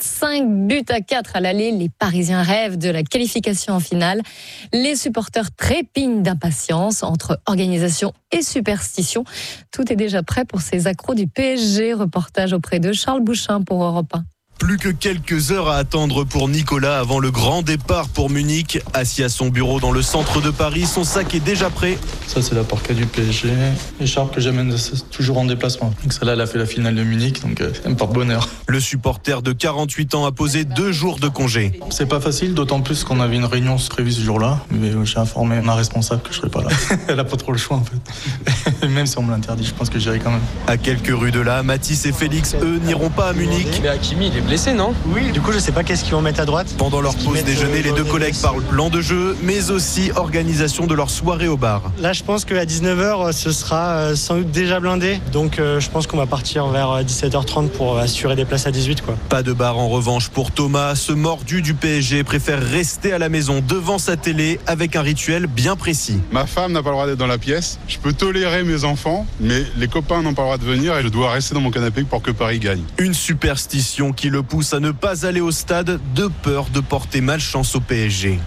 5-4 à l'aller, les Parisiens rêvent de la qualification en finale. Les supporters trépignent d'impatience entre organisation et superstition. Tout est déjà prêt pour ces accros du PSG. Reportage auprès de Charles Bouchin pour Europe 1. Plus que quelques heures à attendre pour Nicolas avant le grand départ pour Munich. Assis à son bureau dans le centre de Paris, son sac est déjà prêt. Ça, c'est la parka du PSG. L'écharpe que j'amène toujours en déplacement. Donc celle-là, elle a fait la finale de Munich, donc ça me porte bonheur. Le supporter de 48 ans a posé 2 jours de congé. C'est pas facile, d'autant plus qu'on avait une réunion prévue ce jour-là. Mais j'ai informé ma responsable que je serais pas là. Elle a pas trop le choix, en fait. Même si on me l'interdit, je pense que j'irai quand même. À quelques rues de là, Mathis et Félix, eux, n'iront pas à Munich. Mais Hakimi, il est blessé, non? Oui, du coup, je sais pas qu'est-ce qu'ils vont mettre à droite. Pendant leur pause déjeuner, les deux collègues parlent plan de jeu, mais aussi organisation de leur soirée au bar. Là, je pense qu'à 19h, ce sera sans doute déjà blindé. Donc, je pense qu'on va partir vers 17h30 pour assurer des places à 18, quoi. Pas de bar en revanche pour Thomas. Ce mordu du PSG préfère rester à la maison devant sa télé avec un rituel bien précis. Ma femme n'a pas le droit d'être dans la pièce. Je peux tolérer mes enfants, mais les copains n'ont pas le droit de venir et je dois rester dans mon canapé pour que Paris gagne. Une superstition qui le pousse à ne pas aller au stade de peur de porter malchance au PSG.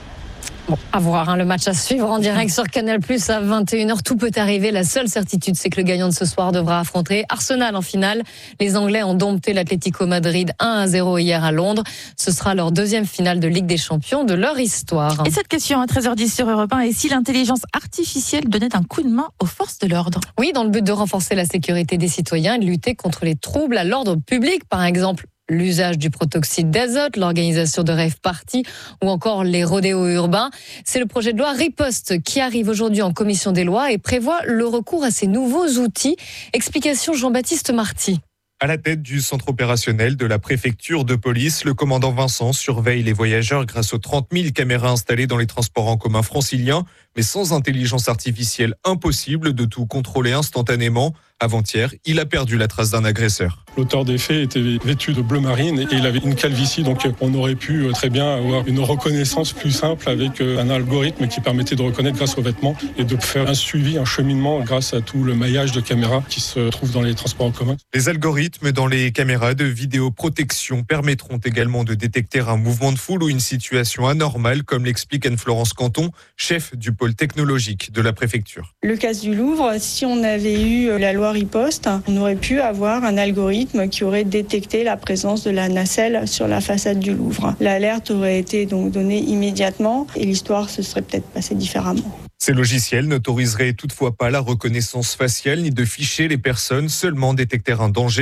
Bon, à voir, le match à suivre en direct sur Canal+ à 21h. Tout peut arriver. La seule certitude, c'est que le gagnant de ce soir devra affronter Arsenal en finale. Les Anglais ont dompté l'Atlético Madrid 1-0 hier à Londres. Ce sera leur 2e finale de Ligue des Champions de leur histoire. Et cette question à 13h10 sur Europe 1, et si l'intelligence artificielle donnait un coup de main aux forces de l'ordre? Oui, dans le but de renforcer la sécurité des citoyens et de lutter contre les troubles à l'ordre public, par exemple. L'usage du protoxyde d'azote, l'organisation de rave parties ou encore les rodéos urbains. C'est le projet de loi Riposte qui arrive aujourd'hui en commission des lois et prévoit le recours à ces nouveaux outils. Explication Jean-Baptiste Marty. À la tête du centre opérationnel de la préfecture de police, le commandant Vincent surveille les voyageurs grâce aux 30 000 caméras installées dans les transports en commun franciliens. Mais sans intelligence artificielle, impossible de tout contrôler instantanément. Avant-hier, il a perdu la trace d'un agresseur. L'auteur des faits était vêtu de bleu marine et il avait une calvitie, donc on aurait pu très bien avoir une reconnaissance plus simple avec un algorithme qui permettait de reconnaître grâce aux vêtements et de faire un suivi, un cheminement grâce à tout le maillage de caméras qui se trouve dans les transports en commun. Les algorithmes dans les caméras de vidéoprotection permettront également de détecter un mouvement de foule ou une situation anormale, comme l'explique Anne-Florence Canton, chef du pôle technologique de la préfecture. Le cas du Louvre, si on avait eu la loi Riposte, on aurait pu avoir un algorithme qui aurait détecté la présence de la nacelle sur la façade du Louvre. L'alerte aurait été donc donnée immédiatement et l'histoire se serait peut-être passée différemment. Ces logiciels n'autoriseraient toutefois pas la reconnaissance faciale ni de ficher les personnes, seulement détecter un danger.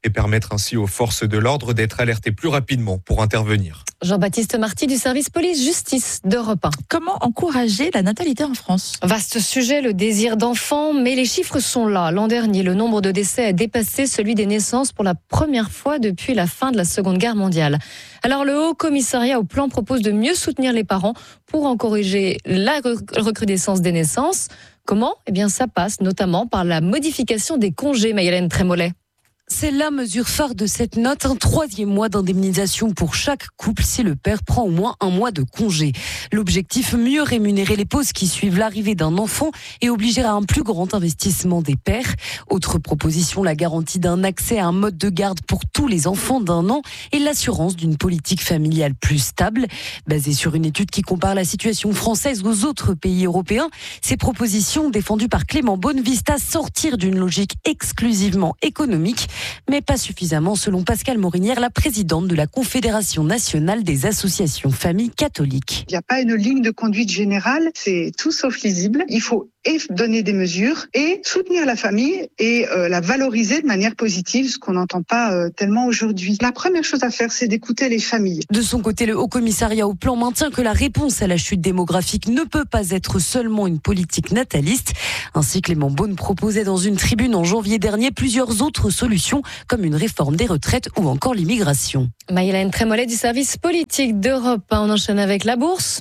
et permettre ainsi aux forces de l'ordre d'être alertées plus rapidement pour intervenir. Jean-Baptiste Marty du service police-justice d'Europe 1. Comment encourager la natalité en France ? Vaste sujet, le désir d'enfant, mais les chiffres sont là. L'an dernier, le nombre de décès a dépassé celui des naissances pour la première fois depuis la fin de la Seconde Guerre mondiale. Alors le Haut Commissariat au Plan propose de mieux soutenir les parents pour encourager la recrudescence des naissances. Comment ? Eh bien, ça passe notamment par la modification des congés, Maïlène Trémollet. C'est la mesure phare de cette note, un 3e mois d'indemnisation pour chaque couple si le père prend au moins un mois de congé. L'objectif, mieux rémunérer les pauses qui suivent l'arrivée d'un enfant et obliger à un plus grand investissement des pères. Autre proposition, la garantie d'un accès à un mode de garde pour tous les enfants d'1 an et l'assurance d'une politique familiale plus stable. Basée sur une étude qui compare la situation française aux autres pays européens, ces propositions défendues par Clément Beaune visent à sortir d'une logique exclusivement économique, mais pas suffisamment selon Pascale Morinière, la présidente de la Confédération nationale des associations familles catholiques. Il n'y a pas une ligne de conduite générale, c'est tout sauf lisible. Il faut et donner des mesures et soutenir la famille et la valoriser de manière positive, ce qu'on n'entend pas tellement aujourd'hui. La première chose à faire, c'est d'écouter les familles. De son côté, le Haut Commissariat au Plan maintient que la réponse à la chute démographique ne peut pas être seulement une politique nataliste. Ainsi, Clément Beaune proposait dans une tribune en janvier dernier plusieurs autres solutions, comme une réforme des retraites ou encore l'immigration. Maïlène Trémollet du service politique d'Europe 1. On enchaîne avec la bourse.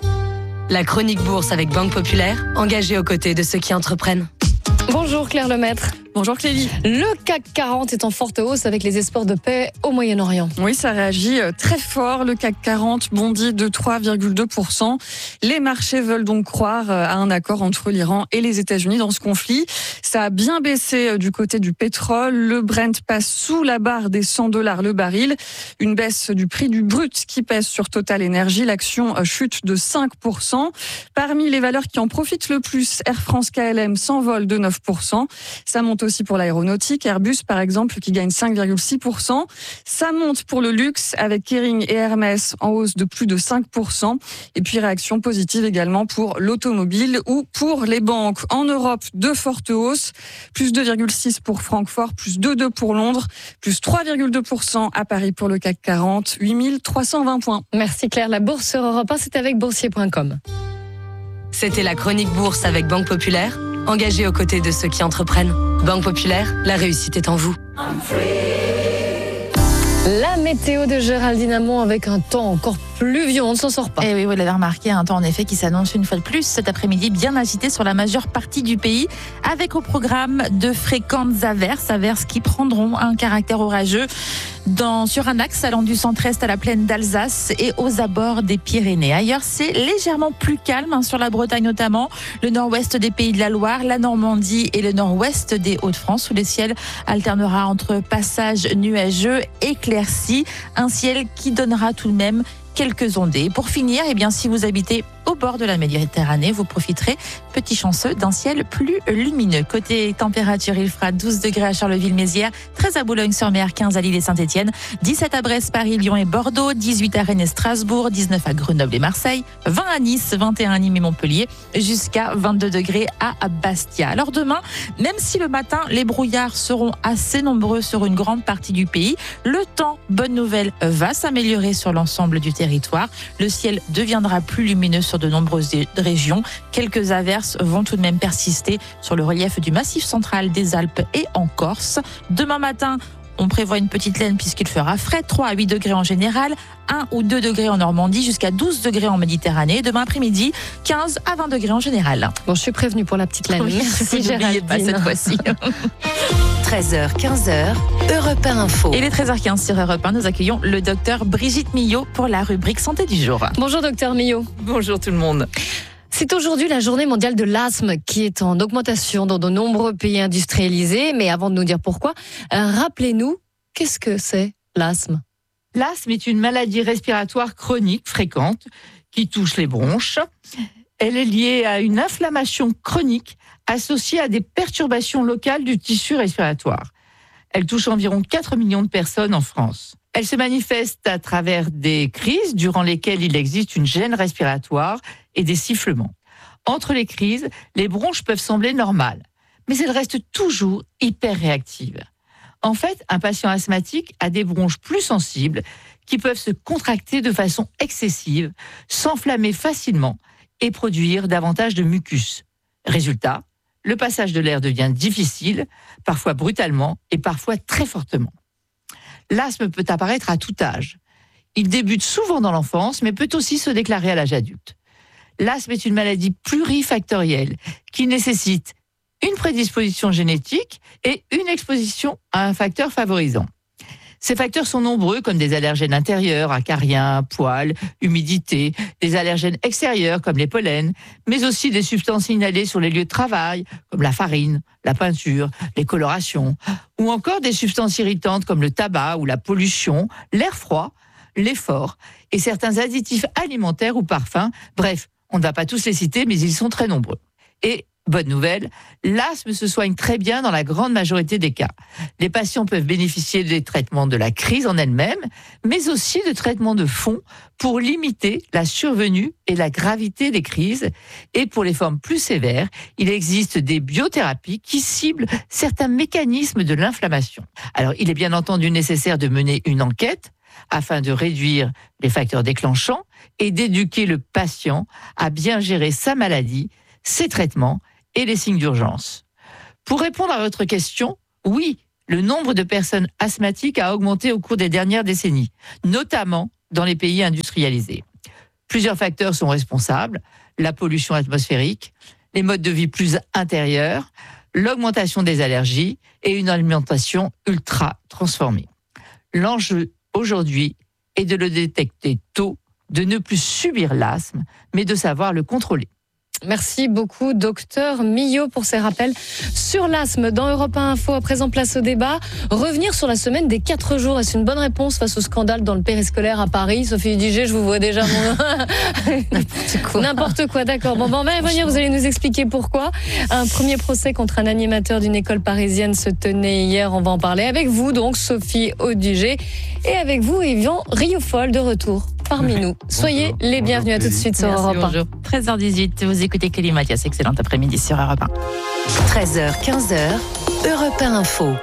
La chronique bourse avec Banque Populaire, engagée aux côtés de ceux qui entreprennent. Bonjour Claire Lemaître. Bonjour Clélie. Le CAC 40 est en forte hausse avec les espoirs de paix au Moyen-Orient. Oui, ça réagit très fort. Le CAC 40 bondit de 3,2%. Les marchés veulent donc croire à un accord entre l'Iran et les États-Unis dans ce conflit. Ça a bien baissé du côté du pétrole. Le Brent passe sous la barre des $100 le baril. Une baisse du prix du brut qui pèse sur Total Energy. L'action chute de 5%. Parmi les valeurs qui en profitent le plus, Air France KLM s'envole de 9%. Ça monte aussi pour l'aéronautique. Airbus, par exemple, qui gagne 5,6%. Ça monte pour le luxe avec Kering et Hermès en hausse de plus de 5%. Et puis, réaction positive également pour l'automobile ou pour les banques. En Europe, de fortes hausses. Plus 2,6% pour Francfort, plus 2,2% pour Londres, plus 3,2% à Paris pour le CAC 40, 8320 points. Merci Claire. La bourse sur Europe 1, c'est avec boursier.com. C'était la chronique bourse avec Banque Populaire, engagée aux côtés de ceux qui entreprennent. Banque Populaire, la réussite est en vous. La météo de Géraldine Amont avec un temps encore pluvieux, on ne s'en sort pas. Et oui, vous l'avez remarqué, un temps en effet qui s'annonce une fois de plus cet après-midi bien agité sur la majeure partie du pays, avec au programme de fréquentes averses qui prendront un caractère orageux sur un axe allant du centre-est à la plaine d'Alsace et aux abords des Pyrénées. Ailleurs, c'est légèrement plus calme sur la Bretagne notamment, le nord-ouest des Pays de la Loire, la Normandie et le nord-ouest des Hauts-de-France, où le ciel alternera entre passages nuageux et éclaircis, un ciel qui donnera tout de même quelques ondées. Pour finir, si vous habitez au bord de la Méditerranée, vous profiterez, petit chanceux, d'un ciel plus lumineux. Côté température, il fera 12 degrés à Charleville-Mézières, 13 à Boulogne-sur-Mer, 15 à Lille et Saint-Etienne, 17 à Brest, Paris, Lyon et Bordeaux, 18 à Rennes et Strasbourg, 19 à Grenoble et Marseille, 20 à Nice, 21 à Nîmes et Montpellier, jusqu'à 22 degrés à Bastia. Alors demain, même si le matin, les brouillards seront assez nombreux sur une grande partie du pays, le temps, bonne nouvelle, va s'améliorer sur l'ensemble du territoire. Le ciel deviendra plus lumineux sur de nombreuses régions. Quelques averses vont tout de même persister sur le relief du Massif central, des Alpes et en Corse. Demain matin, on prévoit une petite laine puisqu'il fera frais, 3 à 8 degrés en général, 1 ou 2 degrés en Normandie, jusqu'à 12 degrés en Méditerranée. Demain après-midi, 15 à 20 degrés en général. Bon, je suis prévenue pour la petite laine. Oui, merci Géraldine. Pas cette fois-ci. 13h, 15h, Europe 1 Info. Et les 13h15 sur Europe 1, nous accueillons le docteur Brigitte Millot pour la rubrique Santé du jour. Bonjour docteur Millot. Bonjour tout le monde. C'est aujourd'hui la journée mondiale de l'asthme qui est en augmentation dans de nombreux pays industrialisés. Mais avant de nous dire pourquoi, rappelez-nous, qu'est-ce que c'est l'asthme ? L'asthme est une maladie respiratoire chronique fréquente qui touche les bronches. Elle est liée à une inflammation chronique associée à des perturbations locales du tissu respiratoire. Elle touche environ 4 millions de personnes en France. Elle se manifeste à travers des crises durant lesquelles il existe une gêne respiratoire et des sifflements. Entre les crises, les bronches peuvent sembler normales, mais elles restent toujours hyper réactives. En fait, un patient asthmatique a des bronches plus sensibles qui peuvent se contracter de façon excessive, s'enflammer facilement et produire davantage de mucus. Résultat, le passage de l'air devient difficile, parfois brutalement et parfois très fortement. L'asthme peut apparaître à tout âge. Il débute souvent dans l'enfance, mais peut aussi se déclarer à l'âge adulte. L'asthme est une maladie plurifactorielle qui nécessite une prédisposition génétique et une exposition à un facteur favorisant. Ces facteurs sont nombreux, comme des allergènes intérieurs, acariens, poils, humidité, des allergènes extérieurs, comme les pollens, mais aussi des substances inhalées sur les lieux de travail, comme la farine, la peinture, les colorations, ou encore des substances irritantes comme le tabac ou la pollution, l'air froid, l'effort et certains additifs alimentaires ou parfums. Bref, on ne va pas tous les citer, mais ils sont très nombreux. Et bonne nouvelle, l'asthme se soigne très bien dans la grande majorité des cas. Les patients peuvent bénéficier des traitements de la crise en elle-même, mais aussi de traitements de fond pour limiter la survenue et la gravité des crises. Et pour les formes plus sévères, il existe des biothérapies qui ciblent certains mécanismes de l'inflammation. Alors, il est bien entendu nécessaire de mener une enquête afin de réduire les facteurs déclenchants et d'éduquer le patient à bien gérer sa maladie, ses traitements et les signes d'urgence. Pour répondre à votre question, oui, le nombre de personnes asthmatiques a augmenté au cours des dernières décennies, notamment dans les pays industrialisés. Plusieurs facteurs sont responsables: la pollution atmosphérique, les modes de vie plus intérieurs, l'augmentation des allergies et une alimentation ultra transformée. L'enjeu aujourd'hui est de le détecter tôt, de ne plus subir l'asthme, mais de savoir le contrôler. Merci beaucoup, docteur Millot, pour ces rappels sur l'asthme. Dans Europe 1 Info, à présent, place au débat. Revenir sur la semaine des 4 jours. Est-ce une bonne réponse face au scandale dans le périscolaire à Paris? Sophie Dudigé, je vous vois déjà. N'importe quoi, d'accord. Bon, on va y venir, vous allez nous expliquer pourquoi. Un premier procès contre un animateur d'une école parisienne se tenait hier. On va en parler avec vous, donc, Sophie Dudigé. Et avec vous, Yvan Riofol, de retour parmi nous. Soyez les bienvenus. À tout de suite sur Europe 1. Bonjour. 13h18, vous écoutez Kelly Mathias. Excellent après-midi sur Europe 1. 13h, 15h, Europe 1 Info.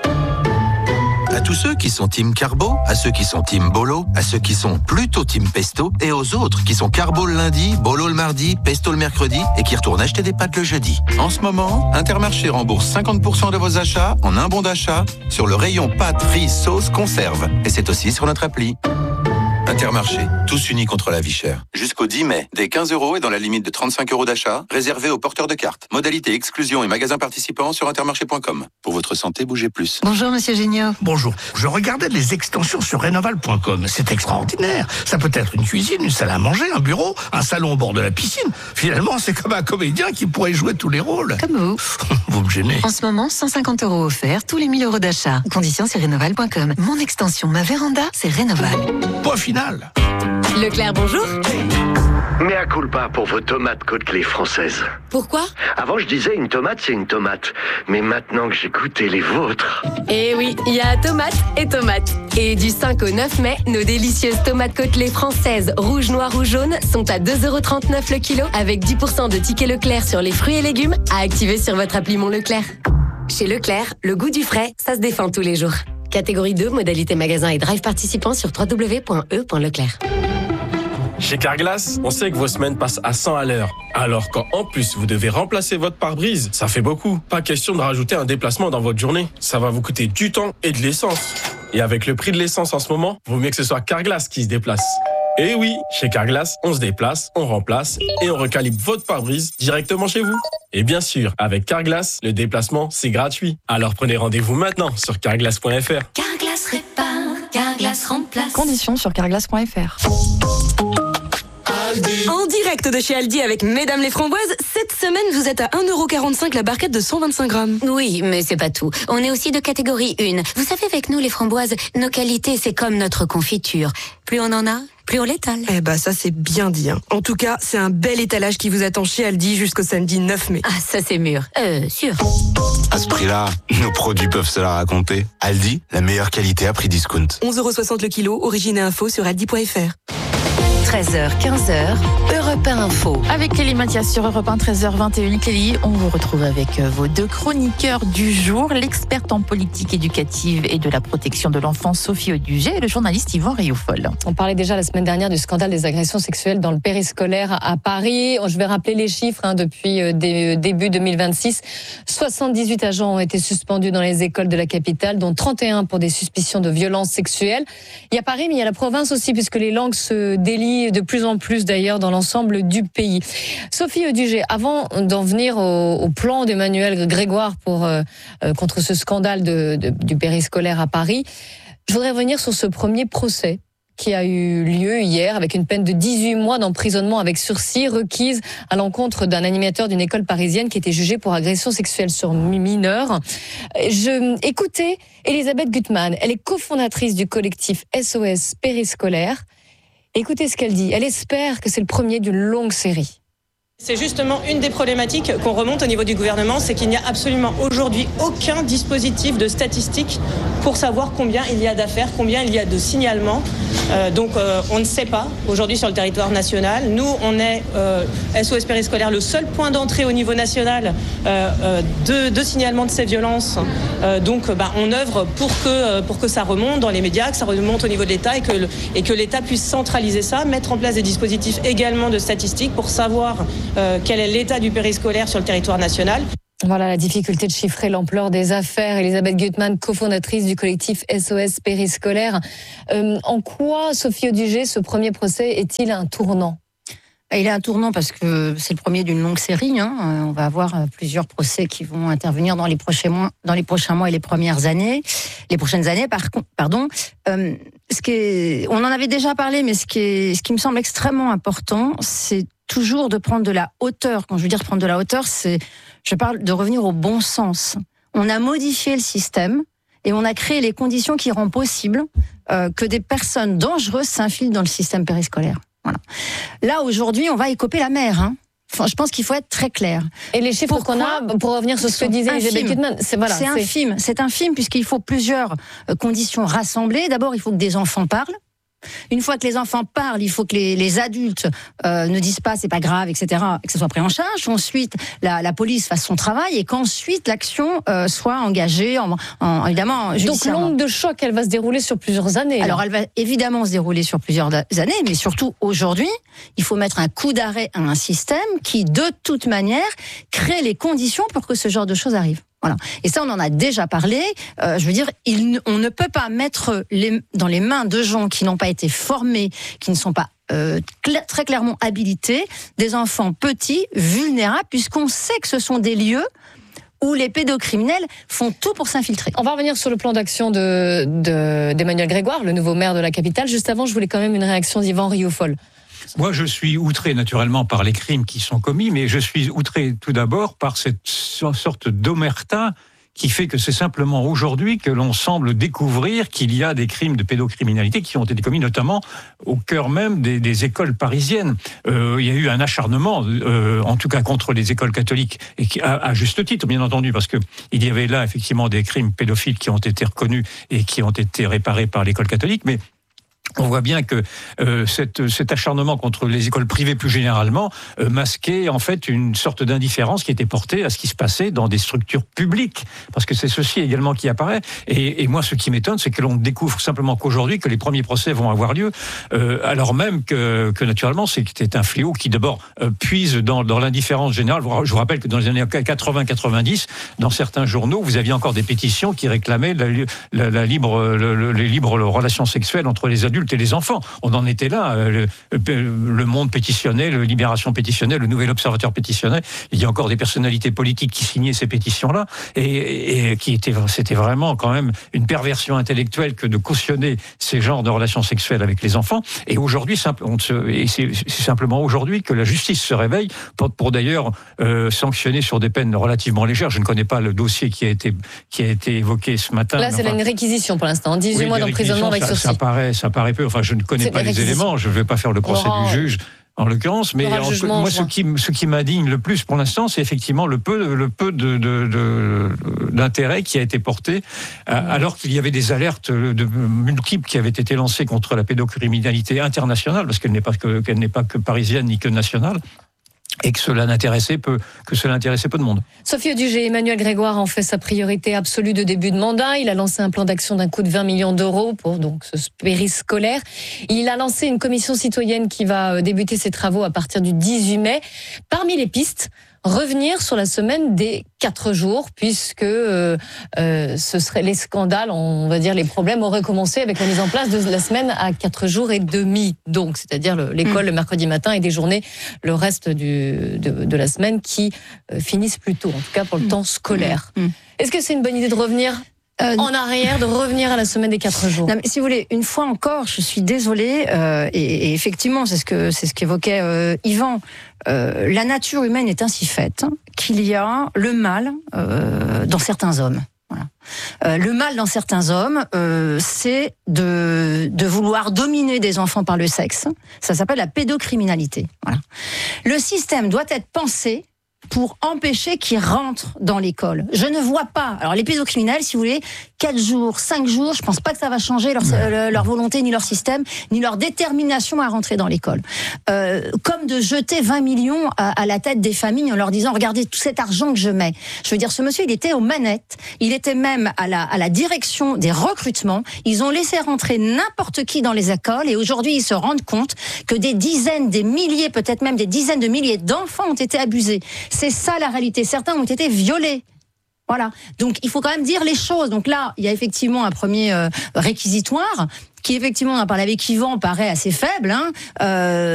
À tous ceux qui sont team carbo, à ceux qui sont team bolo, à ceux qui sont plutôt team pesto, et aux autres qui sont carbo le lundi, bolo le mardi, pesto le mercredi, et qui retournent acheter des pâtes le jeudi. En ce moment, Intermarché rembourse 50% de vos achats en un bon d'achat sur le rayon pâtes, riz, sauce, conserve. Et c'est aussi sur notre appli. Intermarché, tous unis contre la vie chère. Jusqu'au 10 mai, dès 15 € et dans la limite de 35 € d'achat, réservé aux porteurs de cartes. Modalité exclusion et magasins participants sur intermarché.com. Pour votre santé, bougez plus. Bonjour Monsieur Gignot. Bonjour, je regardais les extensions sur Rénoval.com. C'est extraordinaire. Ça peut être une cuisine, une salle à manger, un bureau, un salon au bord de la piscine. Finalement, c'est comme un comédien qui pourrait jouer tous les rôles. Comme vous. Vous me gênez. En ce moment, 150 € offerts, tous les 1000 € d'achat. Conditions sur Rénoval.com. Mon extension, ma véranda, c'est Rénoval. Point final. Leclerc, bonjour. Mea culpa pour vos tomates côtelées françaises. Pourquoi? Avant, je disais une tomate, c'est une tomate. Mais maintenant que j'ai goûté les vôtres... Eh oui, il y a tomates et tomates. Et du 5 au 9 mai, nos délicieuses tomates côtelées françaises, rouges, noires ou jaunes, sont à 2,39 € le kilo, avec 10% de tickets Leclerc sur les fruits et légumes, à activer sur votre appli Mon Leclerc. Chez Leclerc, le goût du frais, ça se défend tous les jours. Catégorie 2, modalité magasin et drive participant sur www.e.leclerc. Chez Carglass, on sait que vos semaines passent à 100 à l'heure. Alors quand en plus vous devez remplacer votre pare-brise, ça fait beaucoup. Pas question de rajouter un déplacement dans votre journée. Ça va vous coûter du temps et de l'essence. Et avec le prix de l'essence en ce moment, vaut mieux que ce soit Carglass qui se déplace. Et oui, chez Carglass, on se déplace, on remplace et on recalibre votre pare-brise directement chez vous. Et bien sûr, avec Carglass, le déplacement, c'est gratuit. Alors prenez rendez-vous maintenant sur carglass.fr. Carglass répare, Carglass remplace. Conditions sur carglass.fr. En direct de chez Aldi avec Mesdames les Framboises, cette semaine vous êtes à 1,45 € la barquette de 125 grammes. Oui, mais c'est pas tout. On est aussi de catégorie 1. Vous savez, avec nous les framboises, nos qualités, c'est comme notre confiture. Plus on en a, plus on l'étale. Eh bah ça c'est bien dit. En tout cas, c'est un bel étalage qui vous attend chez Aldi jusqu'au samedi 9 mai. Ah, ça c'est mûr. Sûr. À ce prix-là, nos produits peuvent se la raconter. Aldi, la meilleure qualité à prix discount. 11,60 € le kilo, origine et info sur aldi.fr. 13h, 15h, Europe 1 Info. Avec Clélie Mathias sur Europe 1, 13h21. Clélie, on vous retrouve avec vos deux chroniqueurs du jour, l'experte en politique éducative et de la protection de l'enfance Sophie Audugé et le journaliste Yvan Rioufol. On parlait déjà la semaine dernière du scandale des agressions sexuelles dans le périscolaire à Paris. Je vais rappeler les chiffres depuis début 2026. 78 agents ont été suspendus dans les écoles de la capitale, dont 31 pour des suspicions de violences sexuelles. Il y a Paris, mais il y a la province aussi, puisque les langues se délient de plus en plus d'ailleurs dans l'ensemble du pays. Sophie Audugé, avant d'en venir au plan d'Emmanuel Grégoire contre ce scandale du périscolaire à Paris, je voudrais revenir sur ce premier procès qui a eu lieu hier avec une peine de 18 mois d'emprisonnement avec sursis requise à l'encontre d'un animateur d'une école parisienne qui était jugé pour agression sexuelle sur mineurs. Écoutez Elisabeth Gutmann, elle est cofondatrice du collectif SOS Périscolaire. Écoutez ce qu'elle dit. Elle espère que c'est le premier d'une longue série. C'est justement une des problématiques qu'on remonte au niveau du gouvernement, c'est qu'il n'y a absolument aujourd'hui aucun dispositif de statistique pour savoir combien il y a d'affaires, combien il y a de signalements. Donc on ne sait pas aujourd'hui sur le territoire national. Nous, on est SOS Périscolaire, le seul point d'entrée au niveau national de signalement de ces violences. Donc on œuvre pour que ça remonte dans les médias, que ça remonte au niveau de l'État et que l'État puisse centraliser ça, mettre en place des dispositifs également de statistiques pour savoir quel est l'état du périscolaire sur le territoire national. Voilà la difficulté de chiffrer l'ampleur des affaires. Elisabeth Gutmann, cofondatrice du collectif SOS Périscolaire. En quoi, Sophie Audugé, ce premier procès est-il un tournant ? Il est un tournant parce que c'est le premier d'une longue série. On va avoir plusieurs procès qui vont intervenir dans les prochains mois et les prochaines années. On en avait déjà parlé, mais ce qui me semble extrêmement important, c'est toujours de prendre de la hauteur. Quand je veux dire prendre de la hauteur, je parle de revenir au bon sens. On a modifié le système et on a créé les conditions qui rendent possible que des personnes dangereuses s'infilent dans le système périscolaire. Voilà. Là, aujourd'hui, on va écoper la mer. Enfin, je pense qu'il faut être très clair. Et les chiffres qu'on a, pour revenir sur ce que disait Elisabeth Gutmann, c'est infime puisqu'il faut plusieurs conditions rassemblées. D'abord, il faut que des enfants parlent. Une fois que les enfants parlent, il faut que les adultes ne disent pas c'est pas grave, etc., et que ça soit pris en charge. Ensuite, la police fasse son travail et qu'ensuite l'action soit engagée évidemment judiciairement. Donc l'onde de choc, elle va se dérouler sur plusieurs années. Alors elle va évidemment se dérouler sur plusieurs années, mais surtout aujourd'hui, il faut mettre un coup d'arrêt à un système qui, de toute manière, crée les conditions pour que ce genre de choses arrivent. Voilà. Et ça, on en a déjà parlé. Je veux dire, on ne peut pas mettre dans les mains de gens qui n'ont pas été formés, qui ne sont pas très clairement habilités, des enfants petits, vulnérables, puisqu'on sait que ce sont des lieux où les pédocriminels font tout pour s'infiltrer. On va revenir sur le plan d'action d'Emmanuel Grégoire, le nouveau maire de la capitale. Juste avant, je voulais quand même une réaction d'Yvan Rioufol. Moi, je suis outré naturellement par les crimes qui sont commis, mais je suis outré tout d'abord par cette sorte d'omerta qui fait que c'est simplement aujourd'hui que l'on semble découvrir qu'il y a des crimes de pédocriminalité qui ont été commis notamment au cœur même des écoles parisiennes. Il y a eu un acharnement, en tout cas contre les écoles catholiques, et à juste titre, bien entendu, parce que il y avait là effectivement des crimes pédophiles qui ont été reconnus et qui ont été réparés par l'école catholique, mais on voit bien que cet acharnement contre les écoles privées plus généralement masquait en fait une sorte d'indifférence qui était portée à ce qui se passait dans des structures publiques, parce que c'est ceci également qui apparaît. Et moi, ce qui m'étonne, c'est que l'on découvre simplement qu'aujourd'hui que les premiers procès vont avoir lieu, alors même que naturellement c'était un fléau qui d'abord puise dans l'indifférence générale. Je vous rappelle que dans les années 80-90, dans certains journaux, vous aviez encore des pétitions qui réclamaient les libres relations sexuelles entre les adultes et les enfants. On en était là. Le Monde pétitionnait, le Libération pétitionnait, le Nouvel Observateur pétitionnait. Il y a encore des personnalités politiques qui signaient ces pétitions-là et c'était vraiment quand même une perversion intellectuelle que de cautionner ces genres de relations sexuelles avec les enfants. Et aujourd'hui, c'est simplement aujourd'hui que la justice se réveille pour d'ailleurs sanctionner sur des peines relativement légères. Je ne connais pas le dossier qui a été évoqué ce matin. Là, c'est une réquisition pour l'instant. 18 mois d'emprisonnement avec sursis. Ça paraît peu. Enfin, je ne connais pas les éléments. Je ne vais pas faire le procès du juge. en l'occurrence. Mais moi, ce qui m'indigne le plus pour l'instant, c'est effectivement le peu d'intérêt qui a été porté, alors qu'il y avait des alertes multiples qui avaient été lancées contre la pédocriminalité internationale, parce qu'elle n'est pas que parisienne ni que nationale. Et que cela intéressait peu de monde. Sophie Audugé, Emmanuel Grégoire en fait sa priorité absolue de début de mandat. Il a lancé un plan d'action d'un coût de 20 millions d'euros pour donc ce périscolaire. Il a lancé une commission citoyenne qui va débuter ses travaux à partir du 18 mai. Parmi les pistes, revenir sur la semaine des 4 jours, puisque ce serait les scandales, on va dire les problèmes auraient commencé avec la mise en place de la semaine à 4 jours et demi. Donc, c'est-à-dire l'école le mercredi matin et des journées le reste de la semaine qui finissent plus tôt, en tout cas pour le temps scolaire. Est-ce que c'est une bonne idée de revenir en arrière, de revenir à la semaine des 4 jours? Non, mais si vous voulez, une fois encore, je suis désolée, et effectivement, c'est ce qu'évoquait Yvan. La nature humaine est ainsi faite qu'il y a le mal dans certains hommes. Voilà. Le mal dans certains hommes, c'est de vouloir dominer des enfants par le sexe. Ça s'appelle la pédocriminalité. Voilà. Le système doit être pensé pour empêcher qu'ils rentrent dans l'école. Je ne vois pas. Alors les pédocriminels, si vous voulez, 4 jours, 5 jours, je pense pas que ça va changer leur volonté, ni leur système, ni leur détermination à rentrer dans l'école. Comme de jeter 20 millions à la tête des familles en leur disant, regardez tout cet argent que je mets. Je veux dire, ce monsieur, il était aux manettes, il était même à la direction des recrutements. Ils ont laissé rentrer n'importe qui dans les écoles et aujourd'hui, ils se rendent compte que des dizaines, des milliers, peut-être même des dizaines de milliers d'enfants ont été abusés. C'est ça la réalité. Certains ont été violés. Voilà. Donc, il faut quand même dire les choses. Donc là, il y a effectivement un premier réquisitoire qui, effectivement, on en parle avec Yvan, paraît assez faible.